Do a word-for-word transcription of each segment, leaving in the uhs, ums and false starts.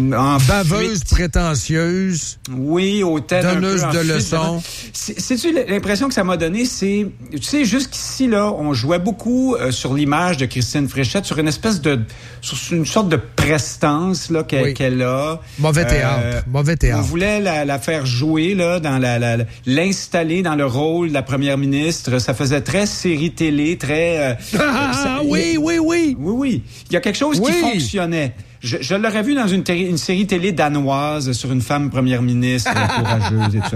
en baveuse, fuite. prétentieuse. Oui, hautaine un peu donneuse en de fuite, leçons. C'est, c'est-tu l'impression que ça m'a donné, c'est, tu sais, jusqu'ici, là, on jouait beaucoup euh, sur l'image de Christine Fréchette, sur une espèce de, sur une sorte de prestance, là, qu'elle, oui. qu'elle a. Mauvais théâtre, euh, mauvais théâtre. On voulait la, la faire jouer, là, dans la, la, l'installer dans le rôle de la première ministre. Ça faisait très série télé, très... Euh, ah, ça, oui, il, oui, oui. Oui, oui. Il y a quelque chose oui. qui fonctionnait. Je, je l'aurais vu dans une, téri- une série télé danoise sur une femme première ministre courageuse et tout ça.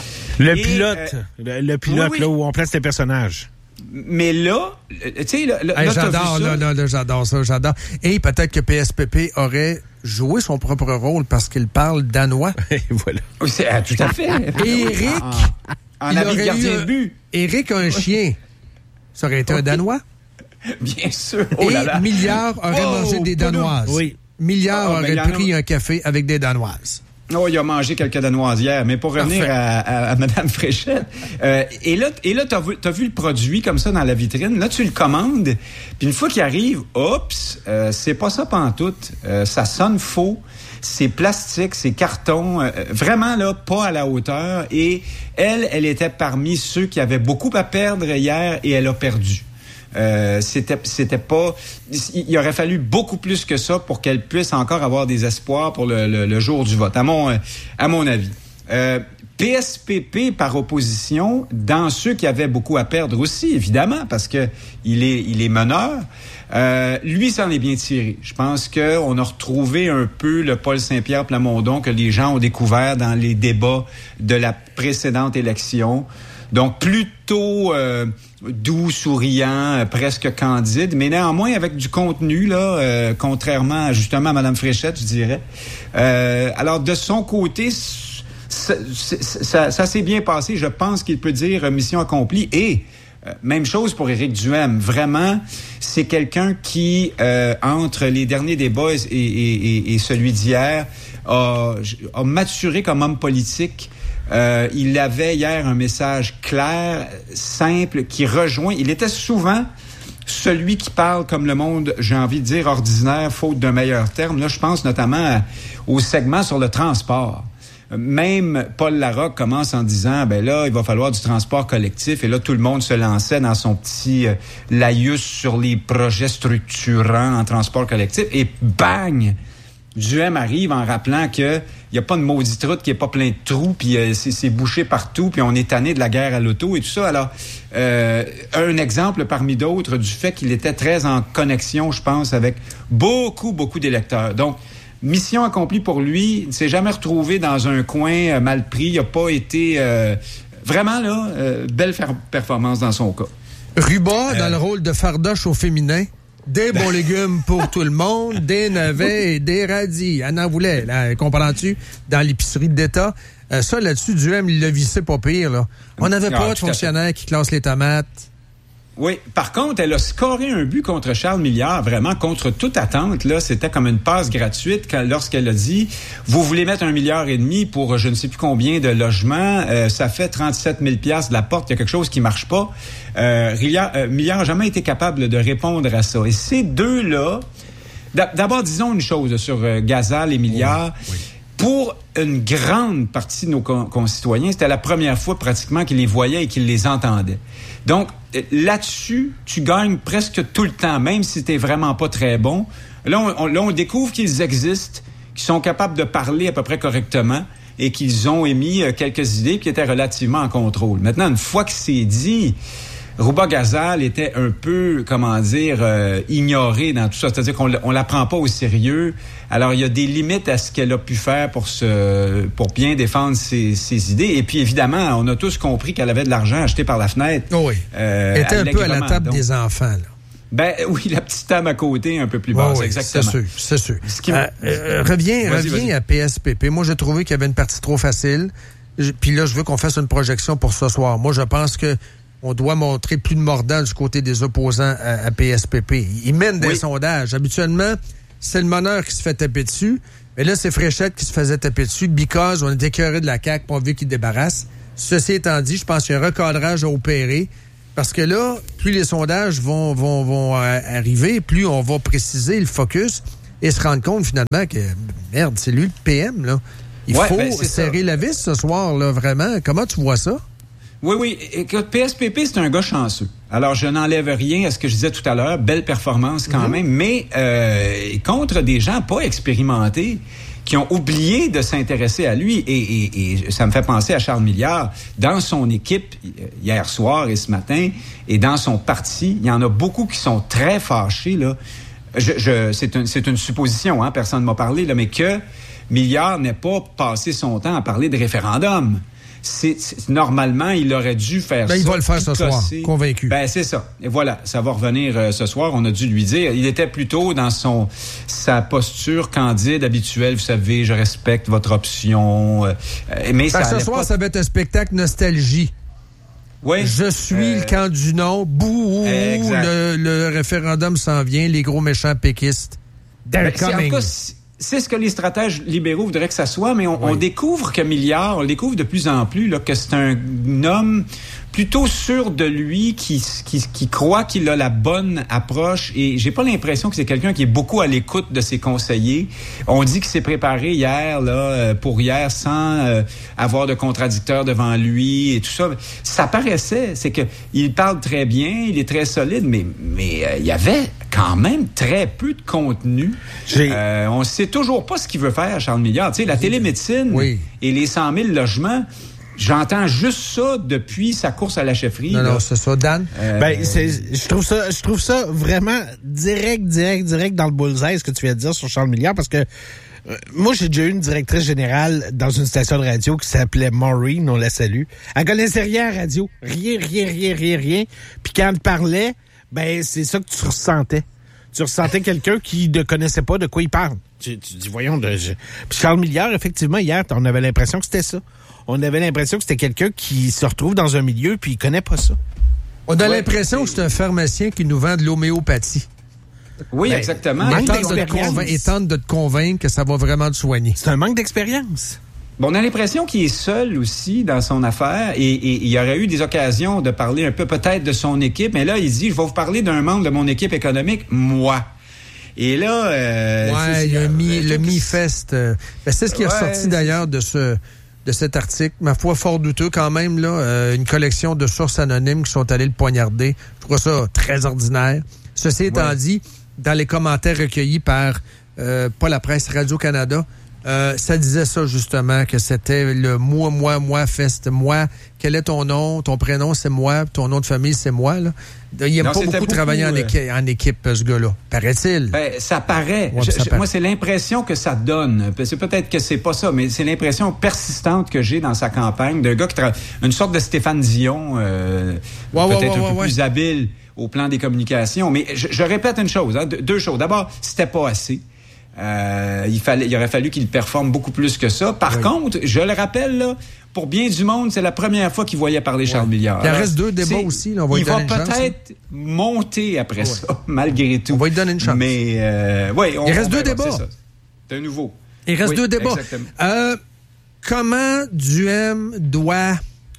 Le et, pilote, euh, le, le pilote, oui, oui. là, où on place les personnages. Mais là, tu sais, là, là, hey, là j'adore, là, là, là, j'adore ça, j'adore. Et peut-être que P S P P aurait joué son propre rôle parce qu'il parle danois. Et voilà. Oui, c'est, ah, tout à fait. Éric, en, en habit de gardien de but. Éric a un chien. Ça aurait été okay. un Danois? Bien sûr. Oh là là. Et Milliard aurait oh, mangé des Danoises. Oui. Milliard oh, aurait pris a... un café avec des Danoises. Oh, il a mangé quelques Danoises hier, mais pour revenir à, à, à Mme Fréchette, euh, et là, et là t'as vu, t'as vu le produit comme ça dans la vitrine, là, tu le commandes, puis une fois qu'il arrive, oups, euh, c'est pas ça pantoute, euh, ça sonne faux, c'est plastique, c'est carton, euh, vraiment, là, pas à la hauteur, et elle, elle était parmi ceux qui avaient beaucoup à perdre hier, et elle a perdu. Euh, c'était c'était pas il aurait fallu beaucoup plus que ça pour qu'elle puisse encore avoir des espoirs pour le, le, le jour du vote à mon à mon avis. Euh, P S P P par opposition dans ceux qui avaient beaucoup à perdre aussi évidemment parce que il est il est meneur. Euh, lui s'en est bien tiré. Je pense que on a retrouvé un peu le Paul Saint-Pierre Plamondon que les gens ont découvert dans les débats de la précédente élection. Donc plutôt euh, doux, souriant, euh, presque candide, mais néanmoins avec du contenu là, euh, contrairement à, justement à Mme Fréchette, je dirais. Euh, alors de son côté, ça, ça, ça s'est bien passé. Je pense qu'il peut dire mission accomplie. Et euh, même chose pour Éric Duhaime. Vraiment, c'est quelqu'un qui euh, entre les derniers débats et, et, et, et celui d'hier a, a maturé comme homme politique. Euh, il avait hier un message clair, simple, qui rejoint. Il était souvent celui qui parle comme le monde, j'ai envie de dire, ordinaire, faute d'un meilleur terme. Là, je pense notamment à, au segment sur le transport. Même Paul Larocque commence en disant, ben là, il va falloir du transport collectif. Et là, tout le monde se lançait dans son petit euh, laïus sur les projets structurants en transport collectif. Et bang! Duhaime arrive en rappelant que il y a pas de maudite route qui est pas plein de trous, puis euh, c'est, c'est bouché partout, puis on est tanné de la guerre à l'auto et tout ça. Alors, euh, un exemple parmi d'autres du fait qu'il était très en connexion, je pense, avec beaucoup, beaucoup d'électeurs. Donc, mission accomplie pour lui. Il ne s'est jamais retrouvé dans un coin euh, mal pris. Il n'a pas été... Euh, vraiment, là, euh, belle fer- performance dans son cas. Ruba, euh, dans le rôle de Fardoche au féminin. Des bons légumes pour tout le monde, des navets et des radis. Elle en voulait, là, comprends-tu, dans l'épicerie d'État. Euh, ça, là-dessus, Duhaime, il l'a vissé pas pire, là. On n'avait pas ah, de fonctionnaire qui classe les tomates. Oui. Par contre, elle a scoré un but contre Charles Milliard, vraiment contre toute attente. Là, c'était comme une passe gratuite quand, lorsqu'elle a dit « Vous voulez mettre un milliard et demi pour je ne sais plus combien de logements, euh, ça fait trente-sept mille piastres de la porte, il y a quelque chose qui marche pas. Euh, » Milliard euh, Milliard n'a jamais été capable de répondre à ça. Et ces deux-là... D'abord, disons une chose sur euh, Gazal et Milliard. Oui, oui. Pour une grande partie de nos con- concitoyens, c'était la première fois pratiquement qu'ils les voyaient et qu'ils les entendaient. Donc, là-dessus, tu gagnes presque tout le temps, même si t'es vraiment pas très bon. Là, on, on, là, on découvre qu'ils existent, qu'ils sont capables de parler à peu près correctement et qu'ils ont émis euh, quelques idées qui étaient relativement en contrôle. Maintenant, une fois que c'est dit... Rouba Gazal était un peu, comment dire, euh, ignorée dans tout ça. C'est-à-dire qu'on on la prend pas au sérieux. Alors, il y a des limites à ce qu'elle a pu faire pour se, pour bien défendre ses, ses idées. Et puis, évidemment, on a tous compris qu'elle avait de l'argent acheté par la fenêtre. Oh oui. Euh, elle était un peu à la table donc, des enfants, là. Ben oui, la petite table à côté, un peu plus basse, oh oui, exactement. C'est sûr, c'est sûr. Ce qui euh, euh, reviens vas-y, reviens vas-y. à P S P P. Moi, j'ai trouvé qu'il y avait une partie trop facile. Puis là, je veux qu'on fasse une projection pour ce soir. Moi, je pense que on doit montrer plus de mordant du côté des opposants à, à P S P P. Ils mènent des oui. sondages. Habituellement, c'est le meneur qui se fait taper dessus. Mais là, c'est Fréchette qui se faisait taper dessus because on était écœuré de la C A Q, on veut qu'il débarrasse. Ceci étant dit, je pense qu'il y a un recadrage à opérer. Parce que là, plus les sondages vont, vont, vont arriver, plus on va préciser le focus. et se rendre compte finalement que, merde, c'est lui le P M, là. Il ouais, faut ben, serrer ça. La vis ce soir, là, vraiment. Comment tu vois ça? Oui, oui. Écoute, P S P P, c'est un gars chanceux. Alors, je n'enlève rien à ce que je disais tout à l'heure. Belle performance quand mm-hmm. même, mais euh, contre des gens pas expérimentés qui ont oublié de s'intéresser à lui. Et, et, et ça me fait penser à Charles Milliard. Dans son équipe, hier soir et ce matin, et dans son parti, il y en a beaucoup qui sont très fâchés, là. Je, je, c'est, un, c'est une supposition, hein, personne ne m'a parlé, là, mais que Milliard n'ait pas passé son temps à parler de référendum. C'est, c'est, normalement, il aurait dû faire ben, ça. Il va le faire ce soir, convaincu. Ben, c'est ça. Et voilà, ça va revenir euh, ce soir. On a dû lui dire. Il était plutôt dans son sa posture candide habituelle. Vous savez, je respecte votre option. Euh, mais ça ce soir, pas... ça va être un spectacle nostalgie. Oui. Je suis euh... le camp du non. Bouh, le, le référendum s'en vient. Les gros méchants péquistes. They're ben, coming. C'est ce que les stratèges libéraux voudraient que ça soit, mais on, oui. on découvre que Milliard, on le découvre de plus en plus, là, que c'est un homme plutôt sûr de lui, qui, qui, qui croit qu'il a la bonne approche. Et j'ai pas l'impression que c'est quelqu'un qui est beaucoup à l'écoute de ses conseillers. On dit qu'il s'est préparé hier, là, pour hier, sans euh, avoir de contradicteur devant lui et tout ça. Ça paraissait, c'est que il parle très bien, il est très solide, mais mais euh, il y avait quand même très peu de contenu. Euh, on sait toujours pas ce qu'il veut faire, Charles Milliard. Tu sais, la télémédecine oui. et les cent mille logements. J'entends juste ça depuis sa course à la chefferie. Non, là. non, c'est ça, Dan. Euh, ben, c'est, je trouve ça, je trouve ça vraiment direct, direct, direct dans le bullseye, ce que tu viens de dire sur Charles Milliard, parce que euh, moi, j'ai déjà eu une directrice générale dans une station de radio qui s'appelait Maureen, on la salue. Elle connaissait rien à la radio. Rien, rien, rien, rien, rien. Puis quand elle parlait, ben, c'est ça que tu ressentais. Tu ressentais quelqu'un qui ne connaissait pas de quoi il parle. Tu, tu dis, voyons, de, je... Puis Charles Milliard, effectivement, hier, on avait l'impression que c'était ça. On avait l'impression que c'était quelqu'un qui se retrouve dans un milieu puis il connaît pas ça. On a ouais, l'impression que c'est un pharmacien qui nous vend de l'homéopathie. Oui, ben, exactement. Il tente, de convain- il tente de te convaincre que ça va vraiment te soigner. C'est un manque d'expérience. Bon, on a l'impression qu'il est seul aussi dans son affaire et, et il y aurait eu des occasions de parler un peu peut-être de son équipe, mais là, il dit, je vais vous parler d'un membre de mon équipe économique, moi. Et là... Euh, ouais, il y a mi, le Mi-Fest. Euh, ben, c'est ce qui est ouais, ressorti d'ailleurs de ce... de cet article, ma foi fort douteux quand même, là, euh, une collection de sources anonymes qui sont allées le poignarder. Je trouve ça très ordinaire. Ceci étant ouais. dit, dans les commentaires recueillis par, euh, pas la presse, Radio-Canada, euh, ça disait ça justement, que c'était le moi, moi, moi, fest, moi. Quel est ton nom? Ton prénom, c'est moi. Ton nom de famille, c'est moi. Là. Il n'aime pas beaucoup, beaucoup travailler en, équi- en équipe, ce gars-là. Paraît-il. Ben, ça paraît. Ouais, je, ça je, paraît. Moi, c'est l'impression que ça donne. C'est peut-être que c'est pas ça, mais c'est l'impression persistante que j'ai dans sa campagne d'un gars qui travaille. Une sorte de Stéphane Dion, euh, ouais, peut-être ouais, ouais, un peu ouais. plus habile au plan des communications. Mais je, je répète une chose, hein, deux choses. D'abord, c'était pas assez. Euh, il fallait, il aurait fallu qu'il performe beaucoup plus que ça. Par oui. contre, je le rappelle, là, pour bien du monde, c'est la première fois qu'il voyait parler ouais. Charles Milliard. Il reste deux débats aussi. Là, on va il va peut-être chance, monter après ouais. ça, malgré tout. On va lui donner une chance. Mais, euh, ouais, on, il reste on deux verra, débats. C'est, ça. C'est un nouveau. Il reste oui, deux débats. Euh, comment Duhem doit...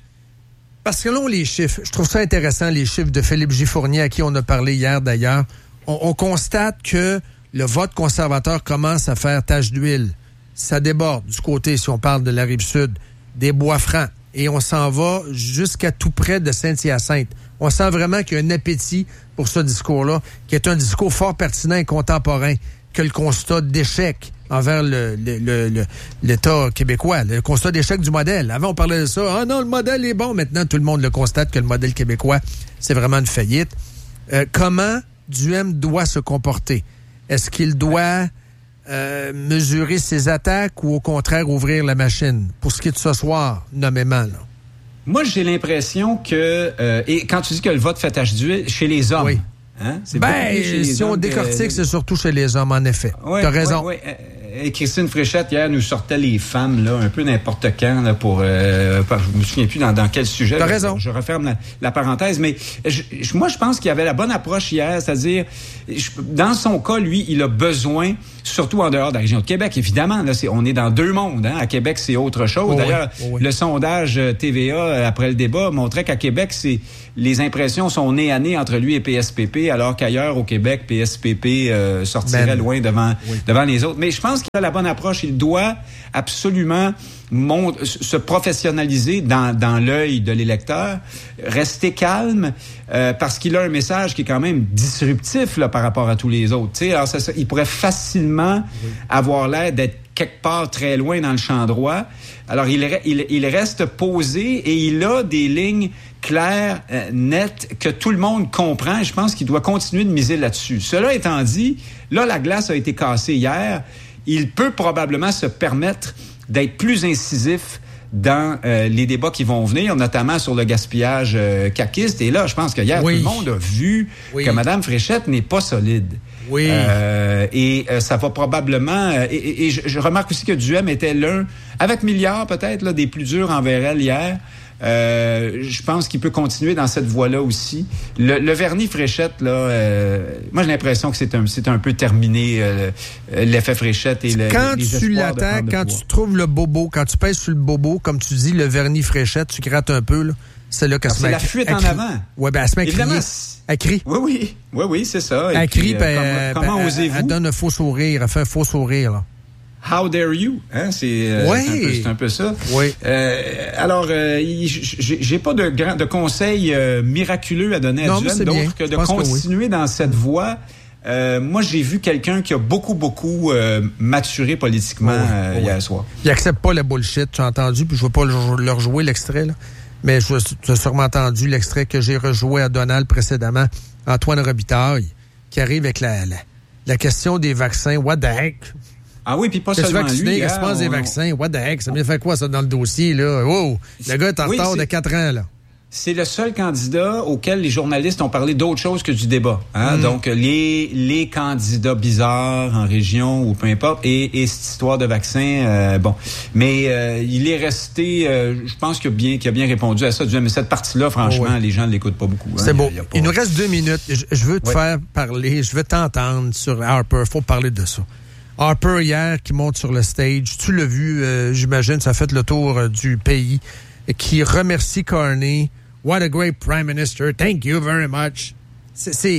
Parce que là, on les chiffres. Je trouve ça intéressant, les chiffres de Philippe J. Fournier, à qui on a parlé hier d'ailleurs. On, on constate que le vote conservateur commence à faire tache d'huile. Ça déborde du côté, si on parle de la Rive-Sud, des Bois-Francs. Et on s'en va jusqu'à tout près de Saint-Hyacinthe. On sent vraiment qu'il y a un appétit pour ce discours-là, qui est un discours fort pertinent et contemporain, que le constat d'échec envers le, le, le, le, l'État québécois, le constat d'échec du modèle. Avant, on parlait de ça. Ah non, le modèle est bon. Maintenant, tout le monde le constate que le modèle québécois, c'est vraiment une faillite. Euh, comment Duhem doit se comporter? Est-ce qu'il doit euh, mesurer ses attaques ou au contraire ouvrir la machine? Pour ce qui est de ce soir, nommément, là. Moi, j'ai l'impression que... Euh, et quand tu dis que le vote fait tache d'huile, chez les hommes... Oui. Hein? C'est ben, chez les si hommes on décortique, que... c'est surtout chez les hommes, en effet. Ouais, t'as raison. Ouais, ouais. et Christine Fréchette, hier, nous sortait les femmes, là, un peu n'importe quand, là, pour... Euh, je me souviens plus dans, dans quel sujet. T'as raison. Je, je referme la, la parenthèse, mais je, je, moi, je pense qu'il y avait la bonne approche hier, c'est-à-dire, je, dans son cas, lui, il a besoin, surtout en dehors de la région de Québec, évidemment, là, c'est, on est dans deux mondes, hein. À Québec, c'est autre chose. Oh, D'ailleurs, oui. Oh, oui. le sondage T V A, après le débat, montrait qu'à Québec, c'est les impressions sont nez à nez entre lui et P S P P, alors qu'ailleurs, au Québec, P S P P euh, sortirait ben, loin devant, oui. devant les autres. Mais je pense qu'il a la bonne approche. Il doit absolument mont- se professionnaliser dans, dans l'œil de l'électeur, rester calme, euh, parce qu'il a un message qui est quand même disruptif là, par rapport à tous les autres. T'sais, alors ça, ça, il pourrait facilement oui. avoir l'air d'être quelque part très loin dans le champ droit. Alors, il, il, il reste posé et il a des lignes claires, euh, nettes, que tout le monde comprend. Et je pense qu'il doit continuer de miser là-dessus. Cela étant dit, là, la glace a été cassée hier. Il peut probablement se permettre d'être plus incisif dans euh, les débats qui vont venir, notamment sur le gaspillage euh, caquiste. Et là, je pense qu'hier, oui. tout le monde a vu oui. que Mme Fréchette n'est pas solide. Oui. Euh, et euh, ça va probablement... Euh, et, et, et je, je remarque aussi que Duhem était l'un, avec Milliard peut-être, là, des plus durs envers elle hier. Euh, je pense qu'il peut continuer dans cette voie-là aussi. Le, le vernis Fréchette, là, euh, moi j'ai l'impression que c'est un, c'est un peu terminé, euh, l'effet Fréchette et le, quand les tu l'attends, quand tu trouves le bobo, quand tu pèses sur le bobo, comme tu dis, le vernis Fréchette, tu grattes un peu, là. C'est là qu'elle se met. C'est la fuite en avant. Ouais, ben elle se met à crier. Elle crie. Oui, oui, oui, oui, c'est ça. Elle crie, ben, euh, comment, comment ben, osez-vous? Elle donne un faux sourire, elle fait un faux sourire, là. How dare you? Hein, c'est, euh, oui. c'est, un peu, c'est un peu ça. Oui. Euh, alors, euh, j'ai, j'ai pas de, grand, de conseils euh, miraculeux à donner à non, Duhem, d'autre que de continuer que oui. dans cette voie. Euh, moi, j'ai vu quelqu'un qui a beaucoup, beaucoup euh, maturé politiquement oh oui, euh, oh hier oui. soir. Il accepte pas la bullshit, tu as entendu, puis je vais pas leur jouer l'extrait, là. Mais je, tu as sûrement entendu l'extrait que j'ai rejoué à Donald précédemment, Antoine Robitaille, qui arrive avec la, la, la question des vaccins. What the heck? Ah oui, puis pas Qu'est-ce seulement vacciné, lui. Qu'est-ce qui se passe des vaccins? What the heck? Ça me fait quoi, ça, dans le dossier, là? Oh! Le gars est en oui, retard de quatre ans, là. C'est le seul candidat auquel les journalistes ont parlé d'autre chose que du débat. Hein? Mm. Donc, les les candidats bizarres en région ou peu importe, et, et cette histoire de vaccin, euh, bon. Mais euh, il est resté, euh, je pense qu'il a, bien, qu'il a bien répondu à ça. Mais cette partie-là, franchement, oh oui. les gens ne l'écoutent pas beaucoup. Hein? C'est beau. Il, y a, il, y a pas... il nous reste deux minutes. Je, je veux te ouais. faire parler, je veux t'entendre sur Harper. Faut parler de ça. Harper, hier, qui monte sur le stage. Tu l'as vu, euh, j'imagine, ça a fait le tour euh, du pays, qui remercie Carney. What a great prime minister. Thank you very much. C'est... c'est...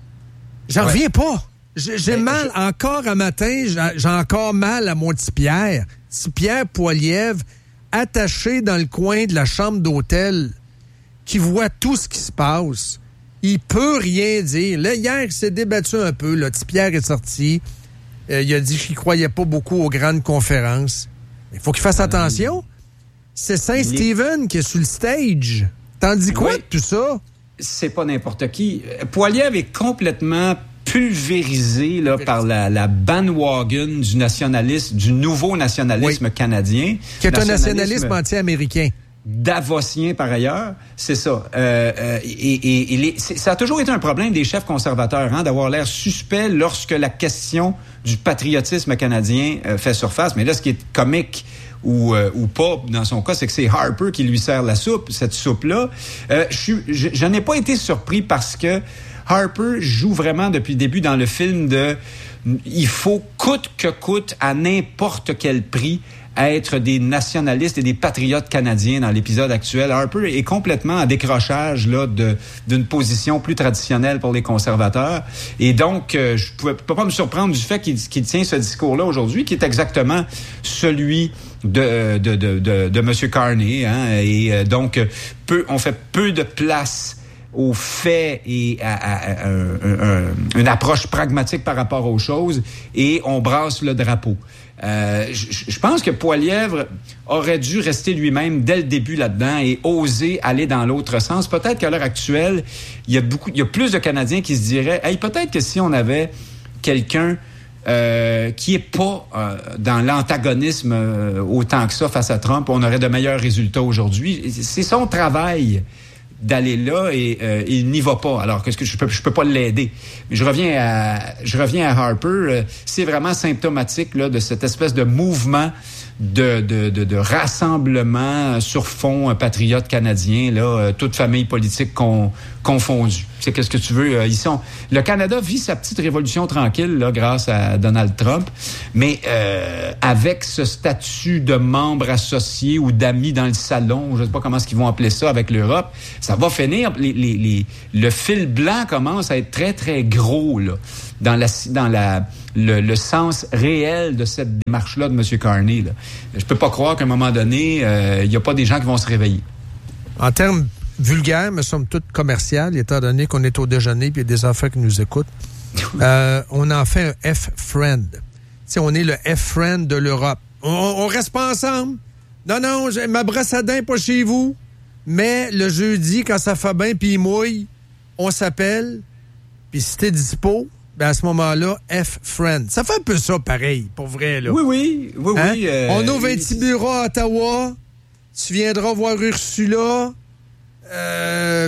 J'en ouais. reviens pas. J'ai, j'ai ben, mal, je... encore un matin, j'ai, j'ai encore mal à mon petit Pierre. Petit Pierre Poilievre, attaché dans le coin de la chambre d'hôtel, qui voit tout ce qui se passe. Il peut rien dire. Là, hier, il s'est débattu un peu. Là. Petit Pierre est sorti. Euh, il a dit qu'il croyait pas beaucoup aux grandes conférences. Il faut qu'il fasse attention. C'est Saint-Stephen est... qui est sur le stage. T'en dis quoi oui. de tout ça? C'est pas n'importe qui. Poilievre est complètement pulvérisé là, par la, la bandwagon du nationalisme, du nouveau nationalisme oui. canadien. Qui est un nationalisme anti-américain. Davosien par ailleurs, c'est ça. Euh, euh, et, et, et les, c'est, ça a toujours été un problème des chefs conservateurs, hein, d'avoir l'air suspect lorsque la question du patriotisme canadien euh, fait surface. Mais là, ce qui est comique ou, euh, ou pas dans son cas, c'est que c'est Harper qui lui sert la soupe, cette soupe-là. Euh, je, je, je n'ai pas été surpris parce que Harper joue vraiment depuis le début dans le film de il faut coûte que coûte, à n'importe quel prix, être des nationalistes et des patriotes canadiens dans l'épisode actuel. Harper est complètement en décrochage là de d'une position plus traditionnelle pour les conservateurs. Et donc, euh, je ne peux pas me surprendre du fait qu'il, qu'il tient ce discours-là aujourd'hui, qui est exactement celui de de de de, de M. Carney. Hein, et euh, donc, peu, on fait peu de place aux faits et à, à, à, à, à, à une approche pragmatique par rapport aux choses, et on brasse le drapeau. Euh, je, je pense que Poilievre aurait dû rester lui-même dès le début là-dedans et oser aller dans l'autre sens. Peut-être qu'à l'heure actuelle, il y a beaucoup, il y a plus de Canadiens qui se diraient, hey, peut-être que si on avait quelqu'un euh, qui est pas euh, dans l'antagonisme euh, autant que ça face à Trump, on aurait de meilleurs résultats aujourd'hui. C'est son travail d'aller là et euh, il n'y va pas. Alors qu'est-ce que je peux je peux pas l'aider. Mais je reviens à je reviens à Harper, euh, c'est vraiment symptomatique là de cette espèce de mouvement de de de, de rassemblement sur fond patriote canadien là, euh, toute famille politique con, confondue. C'est qu'est-ce que tu veux euh, ils sont le Canada vit sa petite révolution tranquille là grâce à Donald Trump, mais euh, avec ce statut de membre associé ou d'amis dans le salon, je sais pas comment est-ce qu'ils vont appeler ça avec l'Europe, ça va finir les, les, les, le fil blanc commence à être très très gros là dans la dans la le, le sens réel de cette démarche-là de M. Carney. Là. Je peux pas croire qu'à un moment donné, il euh, y a pas des gens qui vont se réveiller. En termes vulgaires, mais somme toute commerciales, étant donné qu'on est au déjeuner et il y a des enfants qui nous écoutent, euh, on en fait un F-friend. T'sais, on est le F-friend de l'Europe. On, on reste pas ensemble. Non, non, j'ai, ma brosse à dents pas chez vous. Mais le jeudi, quand ça fait bien puis il mouille, on s'appelle. Puis si t'es dispo, ben à ce moment-là, F-friend. Ça fait un peu ça pareil, pour vrai, là. Oui, oui, oui, hein? oui. Euh, on ouvre un petit bureau à Ottawa. Tu viendras voir Ursula. Euh,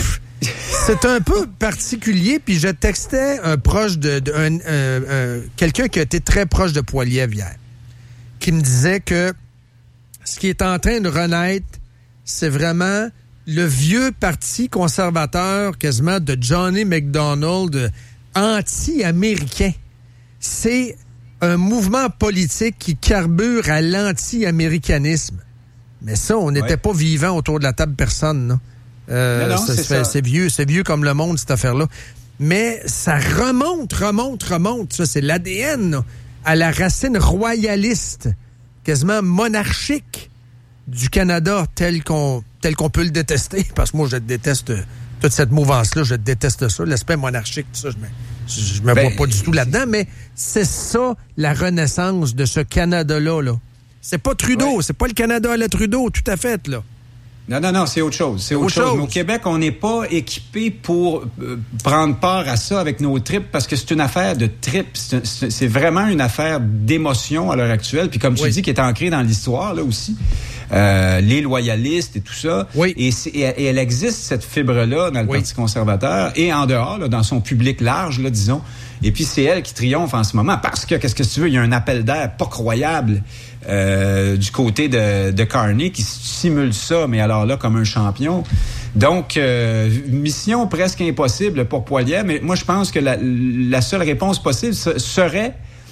c'est un peu particulier. Puis je textais un proche de, de un, un, un, quelqu'un qui a été très proche de Poilievre hier, qui me disait que ce qui est en train de renaître, c'est vraiment le vieux parti conservateur, quasiment de Johnny MacDonald, anti-américain. C'est un mouvement politique qui carbure à l'anti-américanisme. Mais ça, on n'était ouais. pas vivant autour de la table, personne, non? Euh, non, non, c'est, c'est, c'est vieux, c'est vieux comme le monde, cette affaire-là. Mais ça remonte, remonte, remonte. Ça, c'est l'A D N, là, à la racine royaliste, quasiment monarchique du Canada, tel qu'on, tel qu'on peut le détester. Parce que moi, je déteste toute cette mouvance-là, je déteste ça. L'aspect monarchique, tout ça, je me, je, je me ben, vois pas du tout là-dedans. Mais c'est ça, la renaissance de ce Canada-là, là. C'est pas Trudeau, ouais. c'est pas le Canada à la Trudeau, tout à fait, là. Non, non, non, c'est autre chose. C'est autre, autre chose. chose. Mais au Québec, on n'est pas équipé pour euh, prendre part à ça avec nos tripes parce que c'est une affaire de tripes. C'est, c'est, c'est vraiment une affaire d'émotion à l'heure actuelle. Puis comme tu oui. dis, qui est ancrée dans l'histoire, là aussi. Euh, les loyalistes et tout ça. Oui. Et, c'est, et, et elle existe, cette fibre-là, dans le oui. Parti conservateur et en dehors, là, dans son public large, là, disons. Et puis, c'est elle qui triomphe en ce moment parce que, qu'est-ce que tu veux, il y a un appel d'air pas croyable euh, du côté de, de Carney qui simule ça, mais alors là, comme un champion. Donc, euh, mission presque impossible pour Poilievre, mais moi, je pense que la, la seule réponse possible serait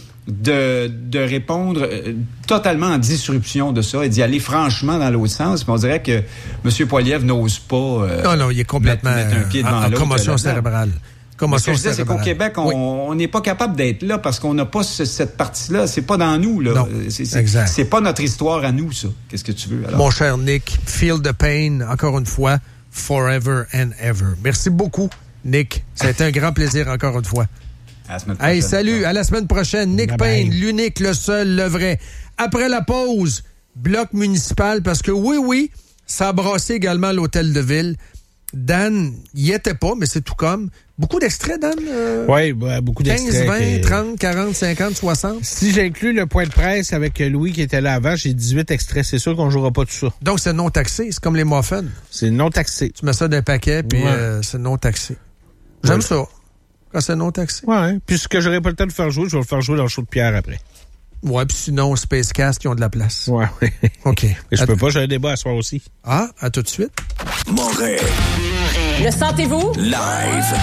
de, de répondre euh, totalement en disruption de ça et d'y aller franchement dans l'autre sens. Mais on dirait que M. Poilievre n'ose pas euh, non, non, il est complètement mettre, mettre un pied devant en, l'autre. En commotion cérébrale. Mais ce que je disais, c'est qu'au Québec, on n'est oui. pas capable d'être là parce qu'on n'a pas ce, cette partie-là. C'est pas dans nous, là. Non, c'est, c'est, exact. c'est pas notre histoire à nous, ça. Qu'est-ce que tu veux, alors? Mon cher Nick, feel the pain, encore une fois, forever and ever. Merci beaucoup, Nick. Ça a été un grand plaisir, encore une fois. À la semaine prochaine. Hey, salut, à la semaine prochaine. Nick Payne, l'unique, le seul, le vrai. Après la pause, bloc municipal, parce que oui, oui, ça a brassé également l'hôtel de ville. Dan, il y était pas, mais c'est tout comme. Beaucoup d'extraits, Dan? Euh, oui, bah, beaucoup d'extraits. quinze, vingt, trente, quarante, cinquante, soixante. Si j'inclus le point de presse avec Louis qui était là avant, j'ai dix-huit extraits. C'est sûr qu'on jouera pas tout ça. Donc, c'est non taxé. C'est comme les muffins. C'est non taxé. Tu mets ça dans un paquet, puis ouais. euh, c'est non taxé. J'aime ouais. ça. Quand c'est non taxé. Ouais. Puis ce que j'aurais pas le temps de faire jouer, je vais le faire jouer dans le show de Pierre après. Ouais, puis sinon, Spacecast, qui ont de la place. Ouais, oui. OK. Mais je à peux pas, j'ai un débat à soir aussi. Ah, à tout de suite. Montréal. Le sentez-vous? Live.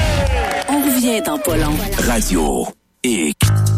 On revient dans pas long. Radio X.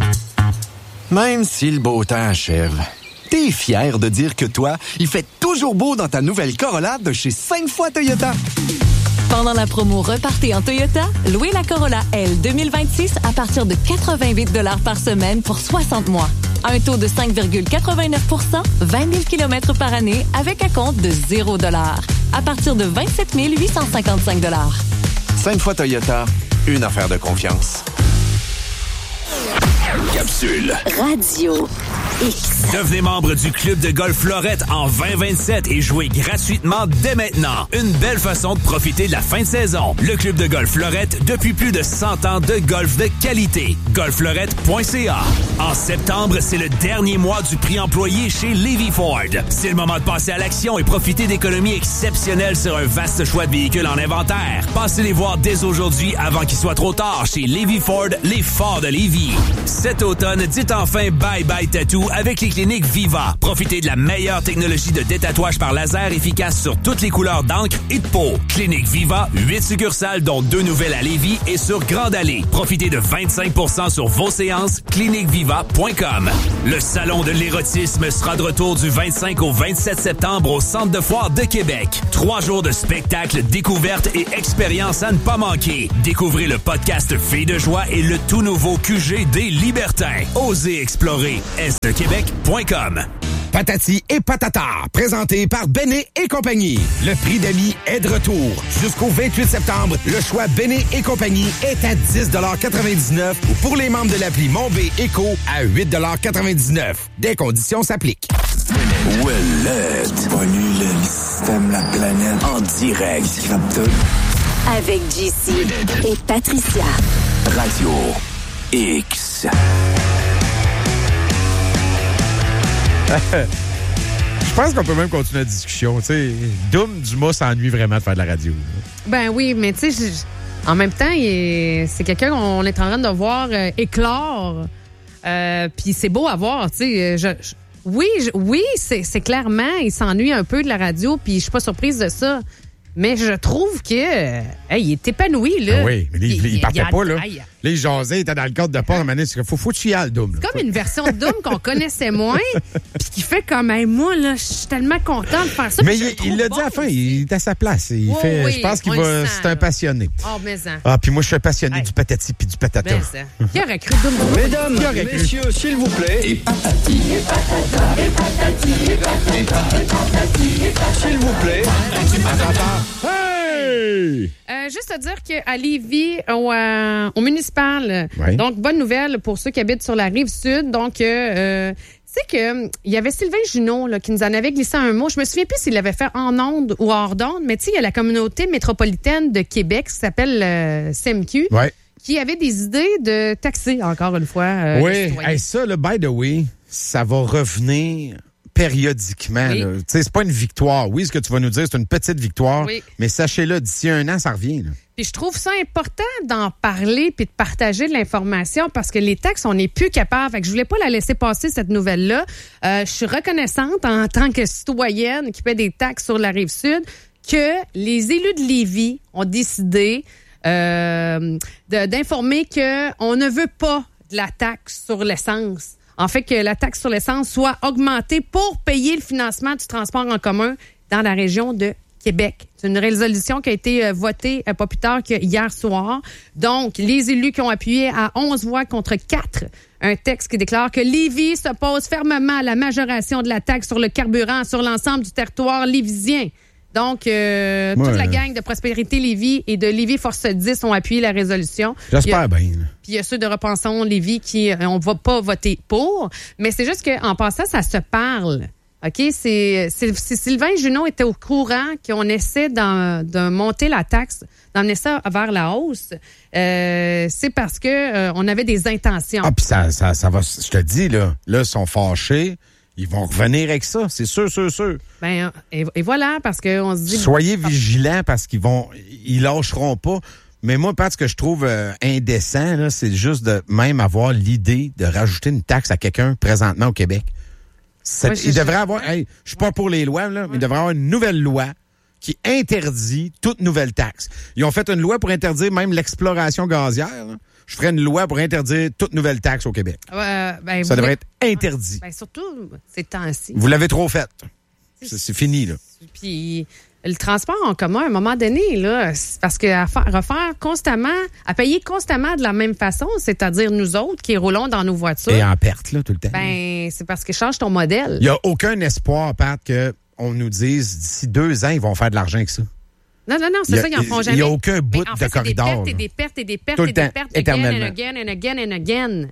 Même si le beau temps achève, t'es fier de dire que toi, il fait toujours beau dans ta nouvelle Corolla de chez cinq fois Toyota. Pendant la promo Repartez en Toyota, louez la Corolla L deux mille vingt-six à partir de quatre-vingt-huit dollars par semaine pour soixante mois. Un taux de cinq virgule quatre-vingt-neuf pour cent, vingt mille kilomètres par année avec un compte de zéro dollar. À partir de vingt-sept mille huit cent cinquante-cinq dollars. cinq fois Toyota, une affaire de confiance. Capsule. Radio. X. Devenez membre du Club de golf Florette en vingt vingt-sept et jouez gratuitement dès maintenant. Une belle façon de profiter de la fin de saison. Le Club de golf Florette, depuis plus de cent ans de golf de qualité. golf florette point c a. En septembre, c'est le dernier mois du prix employé chez Levy Ford. C'est le moment de passer à l'action et profiter d'économies exceptionnelles sur un vaste choix de véhicules en inventaire. Passez les voir dès aujourd'hui avant qu'il soit trop tard chez Levy Ford, les forts de Lévis. Cet automne, dites enfin bye-bye tattoo avec les cliniques Viva. Profitez de la meilleure technologie de détatouage par laser efficace sur toutes les couleurs d'encre et de peau. Clinique Viva, huit succursales dont deux nouvelles à Lévis et sur Grande Allée. Profitez de vingt-cinq pour cent sur vos séances, clinique viva point com. Le salon de l'érotisme sera de retour du vingt-cinq au vingt-sept septembre au Centre de foire de Québec. Trois jours de spectacles, découvertes et expériences à ne pas manquer. Découvrez le podcast Filles de joie et le tout nouveau Q G des Libertins. Osez explorer est de québec point com. Patati et Patata, présenté par Béné et compagnie. Le prix d'amis est de retour. Jusqu'au vingt-huit septembre, le choix Béné et compagnie est à dix quatre-vingt-dix-neuf ou pour les membres de l'appli Mon B Éco à huit quatre-vingt-dix-neuf. Des conditions s'appliquent. Ouellette, pollue le système, la planète, en direct. Avec J C et Patricia. Radio X. Je pense qu'on peut même continuer la discussion. Tu sais, Doom Dumas s'ennuie vraiment de faire de la radio. Ben oui, mais tu sais, en même temps, il est, c'est quelqu'un qu'on est en train de voir euh, éclore. Euh, Puis c'est beau à voir. Tu sais, je, je, oui, je, oui, c'est, c'est clairement, il s'ennuie un peu de la radio. Puis je suis pas surprise de ça. Mais je trouve que euh, hey, il est épanoui, là. Ah oui, mais il, il, il partait il, pas, là. Aïe. Là, il jasait, il était dans le cadre de port. À un moment donné, il faut, faut que tu y ailles, Doom. C'est comme une version de Doom qu'on connaissait moins, puis qui fait comme, hey, moi, là, je suis tellement content de faire ça. Mais il, il l'a bon dit à la fin, il est à sa place. Il oh, fait, oui, je pense qu'il va, c'est un passionné. Oh, mais ça. Ah, puis moi, je suis un passionné hey. du patati puis du patata. Mais ça. Qui aurait cru Doom? Mesdames, aurait messieurs, cru? S'il vous plaît. Et patati. Et patata. Et patati. Et patati. Et patati. Et patati. S'il vous plaît. Patata. Euh, juste à dire qu'à Lévis, au, euh, au municipal, oui. donc bonne nouvelle pour ceux qui habitent sur la rive sud. Donc, euh, tu sais que il y avait Sylvain Junot là, qui nous en avait glissé un mot. Je me souviens plus s'il l'avait fait en ondes ou hors d'ondes, mais tu sais, il y a la communauté métropolitaine de Québec qui s'appelle euh, C M Q, ouais. qui avait des idées de taxer encore une fois. Euh, oui, hey, ça, là, by the way, ça va revenir périodiquement. Oui. C'est pas une victoire. Oui, ce que tu vas nous dire, c'est une petite victoire, oui. mais sachez-le, d'ici un an, ça revient. Là. Puis je trouve ça important d'en parler puis de partager de l'information parce que les taxes, on n'est plus capable. Fait que je voulais pas la laisser passer, cette nouvelle-là. Euh, je suis reconnaissante en tant que citoyenne qui paie des taxes sur la Rive-Sud que les élus de Lévis ont décidé euh, de, d'informer qu'on ne veut pas de la taxe sur l'essence. En fait, que la taxe sur l'essence soit augmentée pour payer le financement du transport en commun dans la région de Québec. C'est une résolution qui a été euh, votée euh, pas plus tard que hier soir. Donc, les élus qui ont appuyé à onze voix contre quatre, un texte qui déclare que Lévis s'oppose fermement à la majoration de la taxe sur le carburant sur l'ensemble du territoire lévisien. Donc, euh, ouais. toute la gang de Prospérité Lévis et de Lévis Force dix ont appuyé la résolution. J'espère bien. Puis il y a ceux de Repensons Lévis qui euh, on va pas voter pour. Mais c'est juste qu'en passant, ça se parle. OK? C'est, c'est, c'est Sylvain Junot était au courant qu'on essaie d'en, de monter la taxe, d'emmener ça vers la hausse. Euh, c'est parce que euh, on avait des intentions. Ah, puis ça, ça, ça va, je te dis, là, là, ils sont fâchés. Ils vont revenir avec ça, c'est sûr, sûr, sûr. Ben, et, et voilà, parce qu'on se dit... Soyez vigilants parce qu'ils vont... Ils lâcheront pas. Mais moi, parce que je trouve euh, indécent, là, c'est juste de même avoir l'idée de rajouter une taxe à quelqu'un présentement au Québec. Cette, ouais, il devrait avoir... Hey, je suis pas pour les lois, là, ouais. mais il devrait avoir une nouvelle loi qui interdit toute nouvelle taxe. Ils ont fait une loi pour interdire même l'exploration gazière, là. Je ferais une loi pour interdire toute nouvelle taxe au Québec. Euh, ben, ça devrait voulez... être interdit. Ben, surtout ces temps-ci. Vous l'avez trop fait. C'est, c'est fini, là. Puis le transport en commun, à un moment donné, là, parce qu'à faire, refaire constamment, à payer constamment de la même façon, c'est-à-dire nous autres qui roulons dans nos voitures. Et en perte, là, tout le temps. Ben, c'est parce que change ton modèle. Il n'y a aucun espoir, Pat, qu'on nous dise d'ici deux ans, ils vont faire de l'argent avec ça. Non, non, non, c'est a, ça, ils n'en font jamais. Il n'y a aucun bout en fait, de corridor. C'est des pertes et des pertes et des pertes et des pertes, again and again and again and again.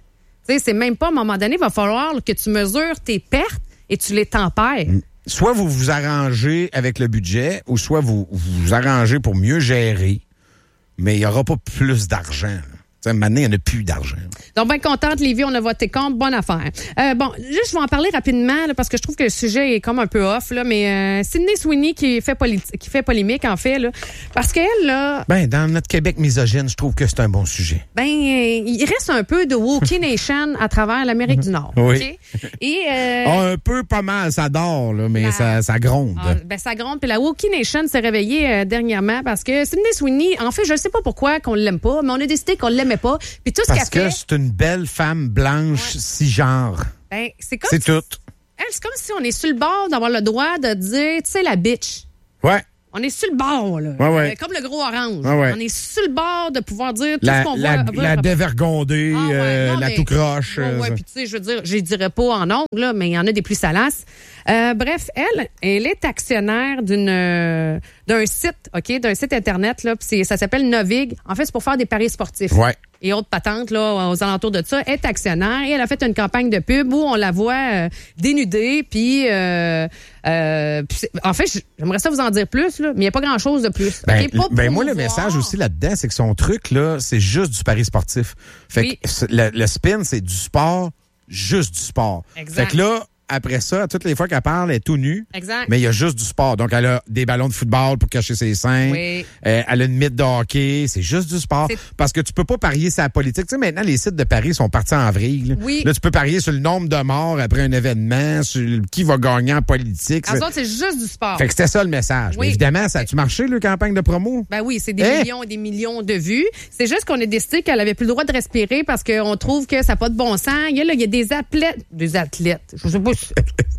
Tu sais, c'est même pas, à un moment donné, il va falloir que tu mesures tes pertes et tu les tempères. Soit vous vous arrangez avec le budget, ou soit vous vous arrangez pour mieux gérer, mais il n'y aura pas plus d'argent. Tu sais, maintenant, il n'y en a plus d'argent. Donc, bien contente, Lévi, on a voté contre. Bonne affaire. Euh, bon, juste, je vais en parler rapidement, là, parce que je trouve que le sujet est comme un peu off, là, mais euh, Sydney Sweeney qui fait, politi- qui fait polémique, en fait, là, parce qu'elle, là... Ben, dans notre Québec misogyne, je trouve que c'est un bon sujet. Ben, euh, il reste un peu de Wookiee Nation à travers l'Amérique du Nord. Oui. Okay? Et, euh, oh, un peu, pas mal, ça dort, là, mais la... ça, ça gronde. Ah, ben, ça gronde. Puis la Wookiee Nation s'est réveillée euh, dernièrement parce que Sydney Sweeney, en fait, je ne sais pas pourquoi qu'on l'aime pas, mais on a décidé qu'on l'aimait pas. Puis tout Parce ce qu'elle que fait, c'est une belle femme blanche, ouais. cisgenre. Ben, c'est comme c'est si, tout. Elle, c'est comme si on est sur le bord d'avoir le droit de dire, tu sais, la bitch. Ouais. On est sur le bord, là. Ouais, ouais. Euh, comme le gros orange. Ouais, ouais. On est sur le bord de pouvoir dire tout La, ce qu'on la, voit. la dévergondée, ah, ouais, euh, non, la mais, tout croche. Ouais, ouais, puis tu sais, je veux dire, je ne dirais pas en ongle, là, mais il y en a des plus salaces. Euh, bref, elle, elle est actionnaire d'une euh, d'un site, OK, d'un site Internet, là, pis ça s'appelle Novig. En fait, c'est pour faire des paris sportifs. Ouais. Et autres patentes, là, aux alentours de ça. Elle est actionnaire et elle a fait une campagne de pub où on la voit euh, dénudée, puis... Euh, euh, en fait, j'aimerais ça vous en dire plus, là, mais il n'y a pas grand-chose de plus. Ben, okay? Pas ben moi, le voir. message aussi là-dedans, c'est que son truc, là, c'est juste du pari sportif. Fait oui. que le, le spin, c'est du sport, juste du sport. Exact. Fait que là, après ça, toutes les fois qu'elle parle, elle est tout nue. Exact. Mais il y a juste du sport. Donc, elle a des ballons de football pour cacher ses seins. Oui. Euh, elle a une mythe de hockey. C'est juste du sport. C'est... Parce que tu peux pas parier sur la politique. Tu sais, maintenant, les sites de paris sont partis en vrille. Là. Oui. Là, tu peux parier sur le nombre de morts après un événement, sur qui va gagner en politique. En autres, c'est juste du sport. Fait que c'était ça le message. Oui. Mais évidemment, ça a-tu marché, la campagne de promo? Ben oui, c'est des hein? millions et des millions de vues. C'est juste qu'on a décidé qu'elle avait plus le droit de respirer parce qu'on trouve que ça n'a pas de bon sens. Il y a, là, il y a des athlètes... Des athlètes, je sais pas si...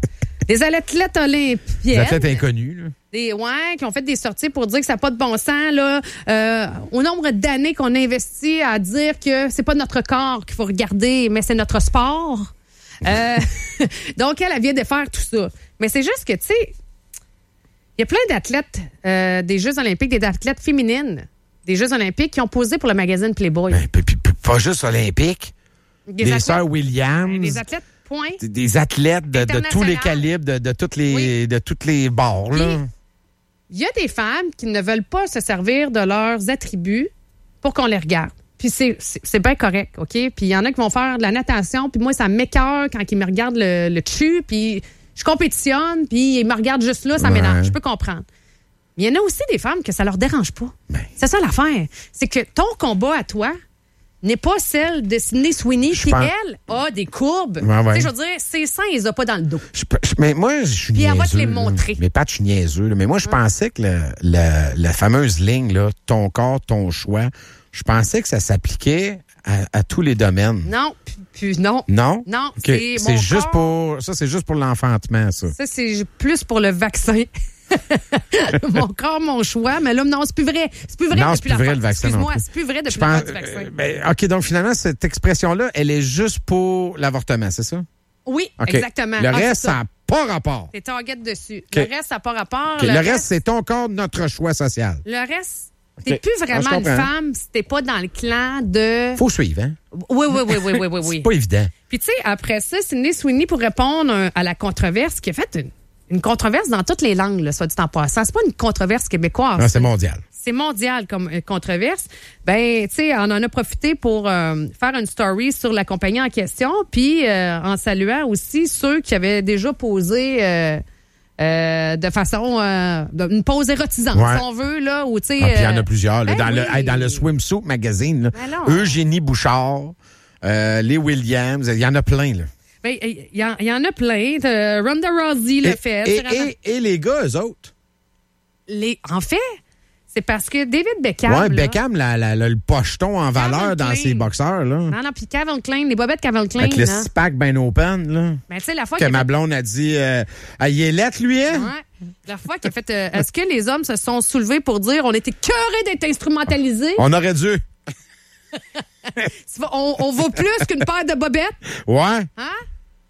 Des athlètes olympiennes. Des athlètes inconnus, là. Des, ouais, qui ont fait des sorties pour dire que ça n'a pas de bon sens, là. Euh, au nombre d'années qu'on a investi à dire que c'est pas notre corps qu'il faut regarder, mais c'est notre sport. Euh, donc, elle, elle vient de faire tout ça. Mais c'est juste que, tu sais, il y a plein d'athlètes euh, des Jeux olympiques, des athlètes féminines des Jeux olympiques qui ont posé pour le magazine Playboy. Ben, p- p- pas juste olympiques. Des, des athlètes, sœurs Williams. Des athlètes, point. Des, des athlètes de, de tous les calibres, de, de toutes les oui. de toutes les bords. Il y a des femmes qui ne veulent pas se servir de leurs attributs pour qu'on les regarde. Puis c'est, c'est, c'est bien correct, OK? Puis il y en a qui vont faire de la natation, puis moi, ça m'écoeure quand ils me regardent le, le cul, puis je compétitionne, puis ils me regardent juste là, ça ouais. m'énerve. Je peux comprendre. Mais il y en a aussi des femmes que ça leur dérange pas. Ben. C'est ça l'affaire. C'est que ton combat à toi n'est pas celle de Sydney Sweeney qui, pense... elle, a des courbes. Ouais, ouais. Tu sais, je veux dire, ses seins, ils ont pas dans le dos. Je, je, mais moi, je suis Puis niaiseux. elle va te les montrer. Mais pas, je suis niaiseux. Là. Mais moi, je hum. pensais que le, le, la fameuse ligne, là, ton corps, ton choix, je pensais que ça s'appliquait à, à tous les domaines. Non, puis non. Non? Non, okay. c'est, c'est mon juste corps... pour... Ça, c'est juste pour l'enfantement, ça. Ça, c'est plus pour le vaccin. Mon corps, mon choix. Mais là, non, c'est plus vrai. C'est plus vrai non, depuis c'est plus la vrai, le vaccin. Excuse-moi, c'est plus vrai depuis je la pense, fin du vaccin. Euh, ben, OK, donc finalement, cette expression-là, elle est juste pour l'avortement, c'est ça? Oui, okay. exactement. Le ah, reste, ça n'a pas rapport. T'es target dessus. Okay. Le reste, ça n'a pas rapport. Okay. Le, le reste, reste, c'est ton corps, notre choix social. Le reste, t'es okay. plus vraiment ah, une femme si t'es pas dans le clan de... Faut suivre, hein? Oui, oui, oui, oui, oui, oui, oui. C'est pas évident. Puis tu sais, après ça, Sydney Sweeney, pour répondre à la controverse, qui a fait une, une controverse dans toutes les langues, là, soit dit en passant. C'est pas une controverse québécoise. Non, c'est mondial. C'est mondial comme euh, controverse. Ben, tu sais, on en a profité pour euh, faire une story sur la compagnie en question, puis euh, en saluant aussi ceux qui avaient déjà posé euh, euh, de façon euh, une pause érotisante, ouais. si on veut là, ou tu sais. Ah, puis il y en a euh, plusieurs là, ben dans oui. le hey, dans le Swimsuit magazine, là, ben Eugénie Bouchard, euh, les Williams, il y en a plein là. Ben, il y, y en a plein. De Ronda Rousey le fait. Et, et, et les gars, eux autres? Les, en fait, c'est parce que David Beckham... Ouais, là, Beckham, la, la, la, le pocheton en Calvin valeur Klein. dans ses boxeurs, là. Non, non, puis Calvin Klein, les bobettes Calvin Klein. Avec le hein. six-pack ben open, là. Ben, tu sais, la fois que ma fait... blonde a dit... Euh, ah, il est lettre, lui, hein? Ouais. La fois qu'il a fait... Euh, est-ce que les hommes se sont soulevés pour dire on était cœurés d'être instrumentalisés? On aurait dû. on, on vaut plus qu'une paire de bobettes? Ouais. Hein?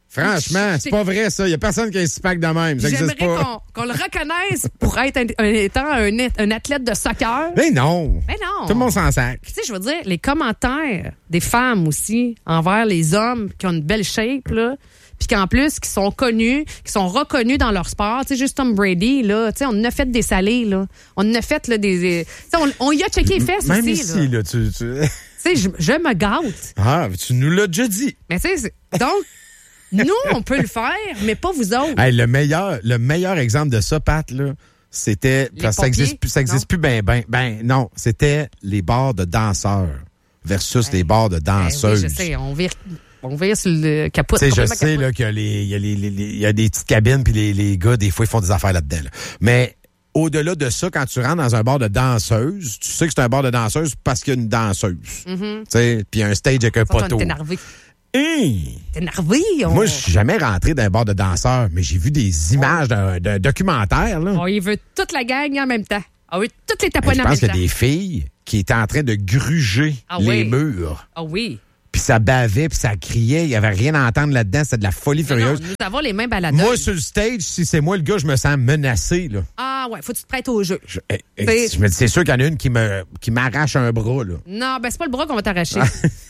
Franchement, c'est pas vrai, ça. Il y a personne qui a un six-pack de même. Ça J'aimerais existe pas. qu'on, qu'on le reconnaisse pour être un, un, étant un, un athlète de soccer. Mais non. Mais non. Tout le monde s'en sac. Tu sais, je veux dire, les commentaires des femmes aussi envers les hommes qui ont une belle shape, là, puis qu'en plus, qui sont connus, qui sont reconnus dans leur sport. Tu sais, juste Tom Brady, là, tu sais, on en a fait des salés, là. On en a fait, là, des... des tu sais, on, on y a checké les fesses Même aussi, ici, là, là. tu... tu... Tu sais, je, je me gâte. Ah, tu nous l'as déjà dit. Mais tu sais, c'est- donc... Nous, on peut le faire, mais pas vous autres. Hey, le meilleur, le meilleur exemple de ça, Pat, là, c'était, Les parce que ça pompiers? existe plus, ça existe plus ben, ben, ben, non, c'était les bars de danseurs versus les bars de Ben danseuses. oui, je sais, on vire, on vire sur le capot. Tu sais, je complètement sais, capot. là, qu'il y a les, il y a les, les- les- il y a des petites cabines puis les, les gars, des fois, ils font des affaires là-dedans, là. Mais, au-delà de ça, quand tu rentres dans un bar de danseuse, tu sais que c'est un bar de danseuse parce qu'il y a une danseuse. Mhm. Tu sais, puis un stage avec un Ça, on est poteau. énervé. Hey! T'es énervé. On... Moi, je suis jamais rentré dans un bar de danseurs, mais j'ai vu des images d'un, d'un documentaire, là. On y veut toute la gang en même temps. On veut toutes les Hey, taponner je en même pense qu'il y temps. a des filles qui étaient en train de gruger Ah les oui. murs. Ah oui. Puis ça bavait, puis ça criait. Il y avait rien à entendre là-dedans. C'était de la folie Non, non, furieuse. nous avons les mains baladeuses. Moi, sur le stage, si c'est moi le gars, je me sens menacé, là. Ah ouais, faut que tu te prêtes au jeu. Je, eh, eh, C'est- je me dis, c'est sûr qu'il y en a une qui me qui m'arrache un bras, là. Non, ben c'est pas le bras qu'on va t'arracher.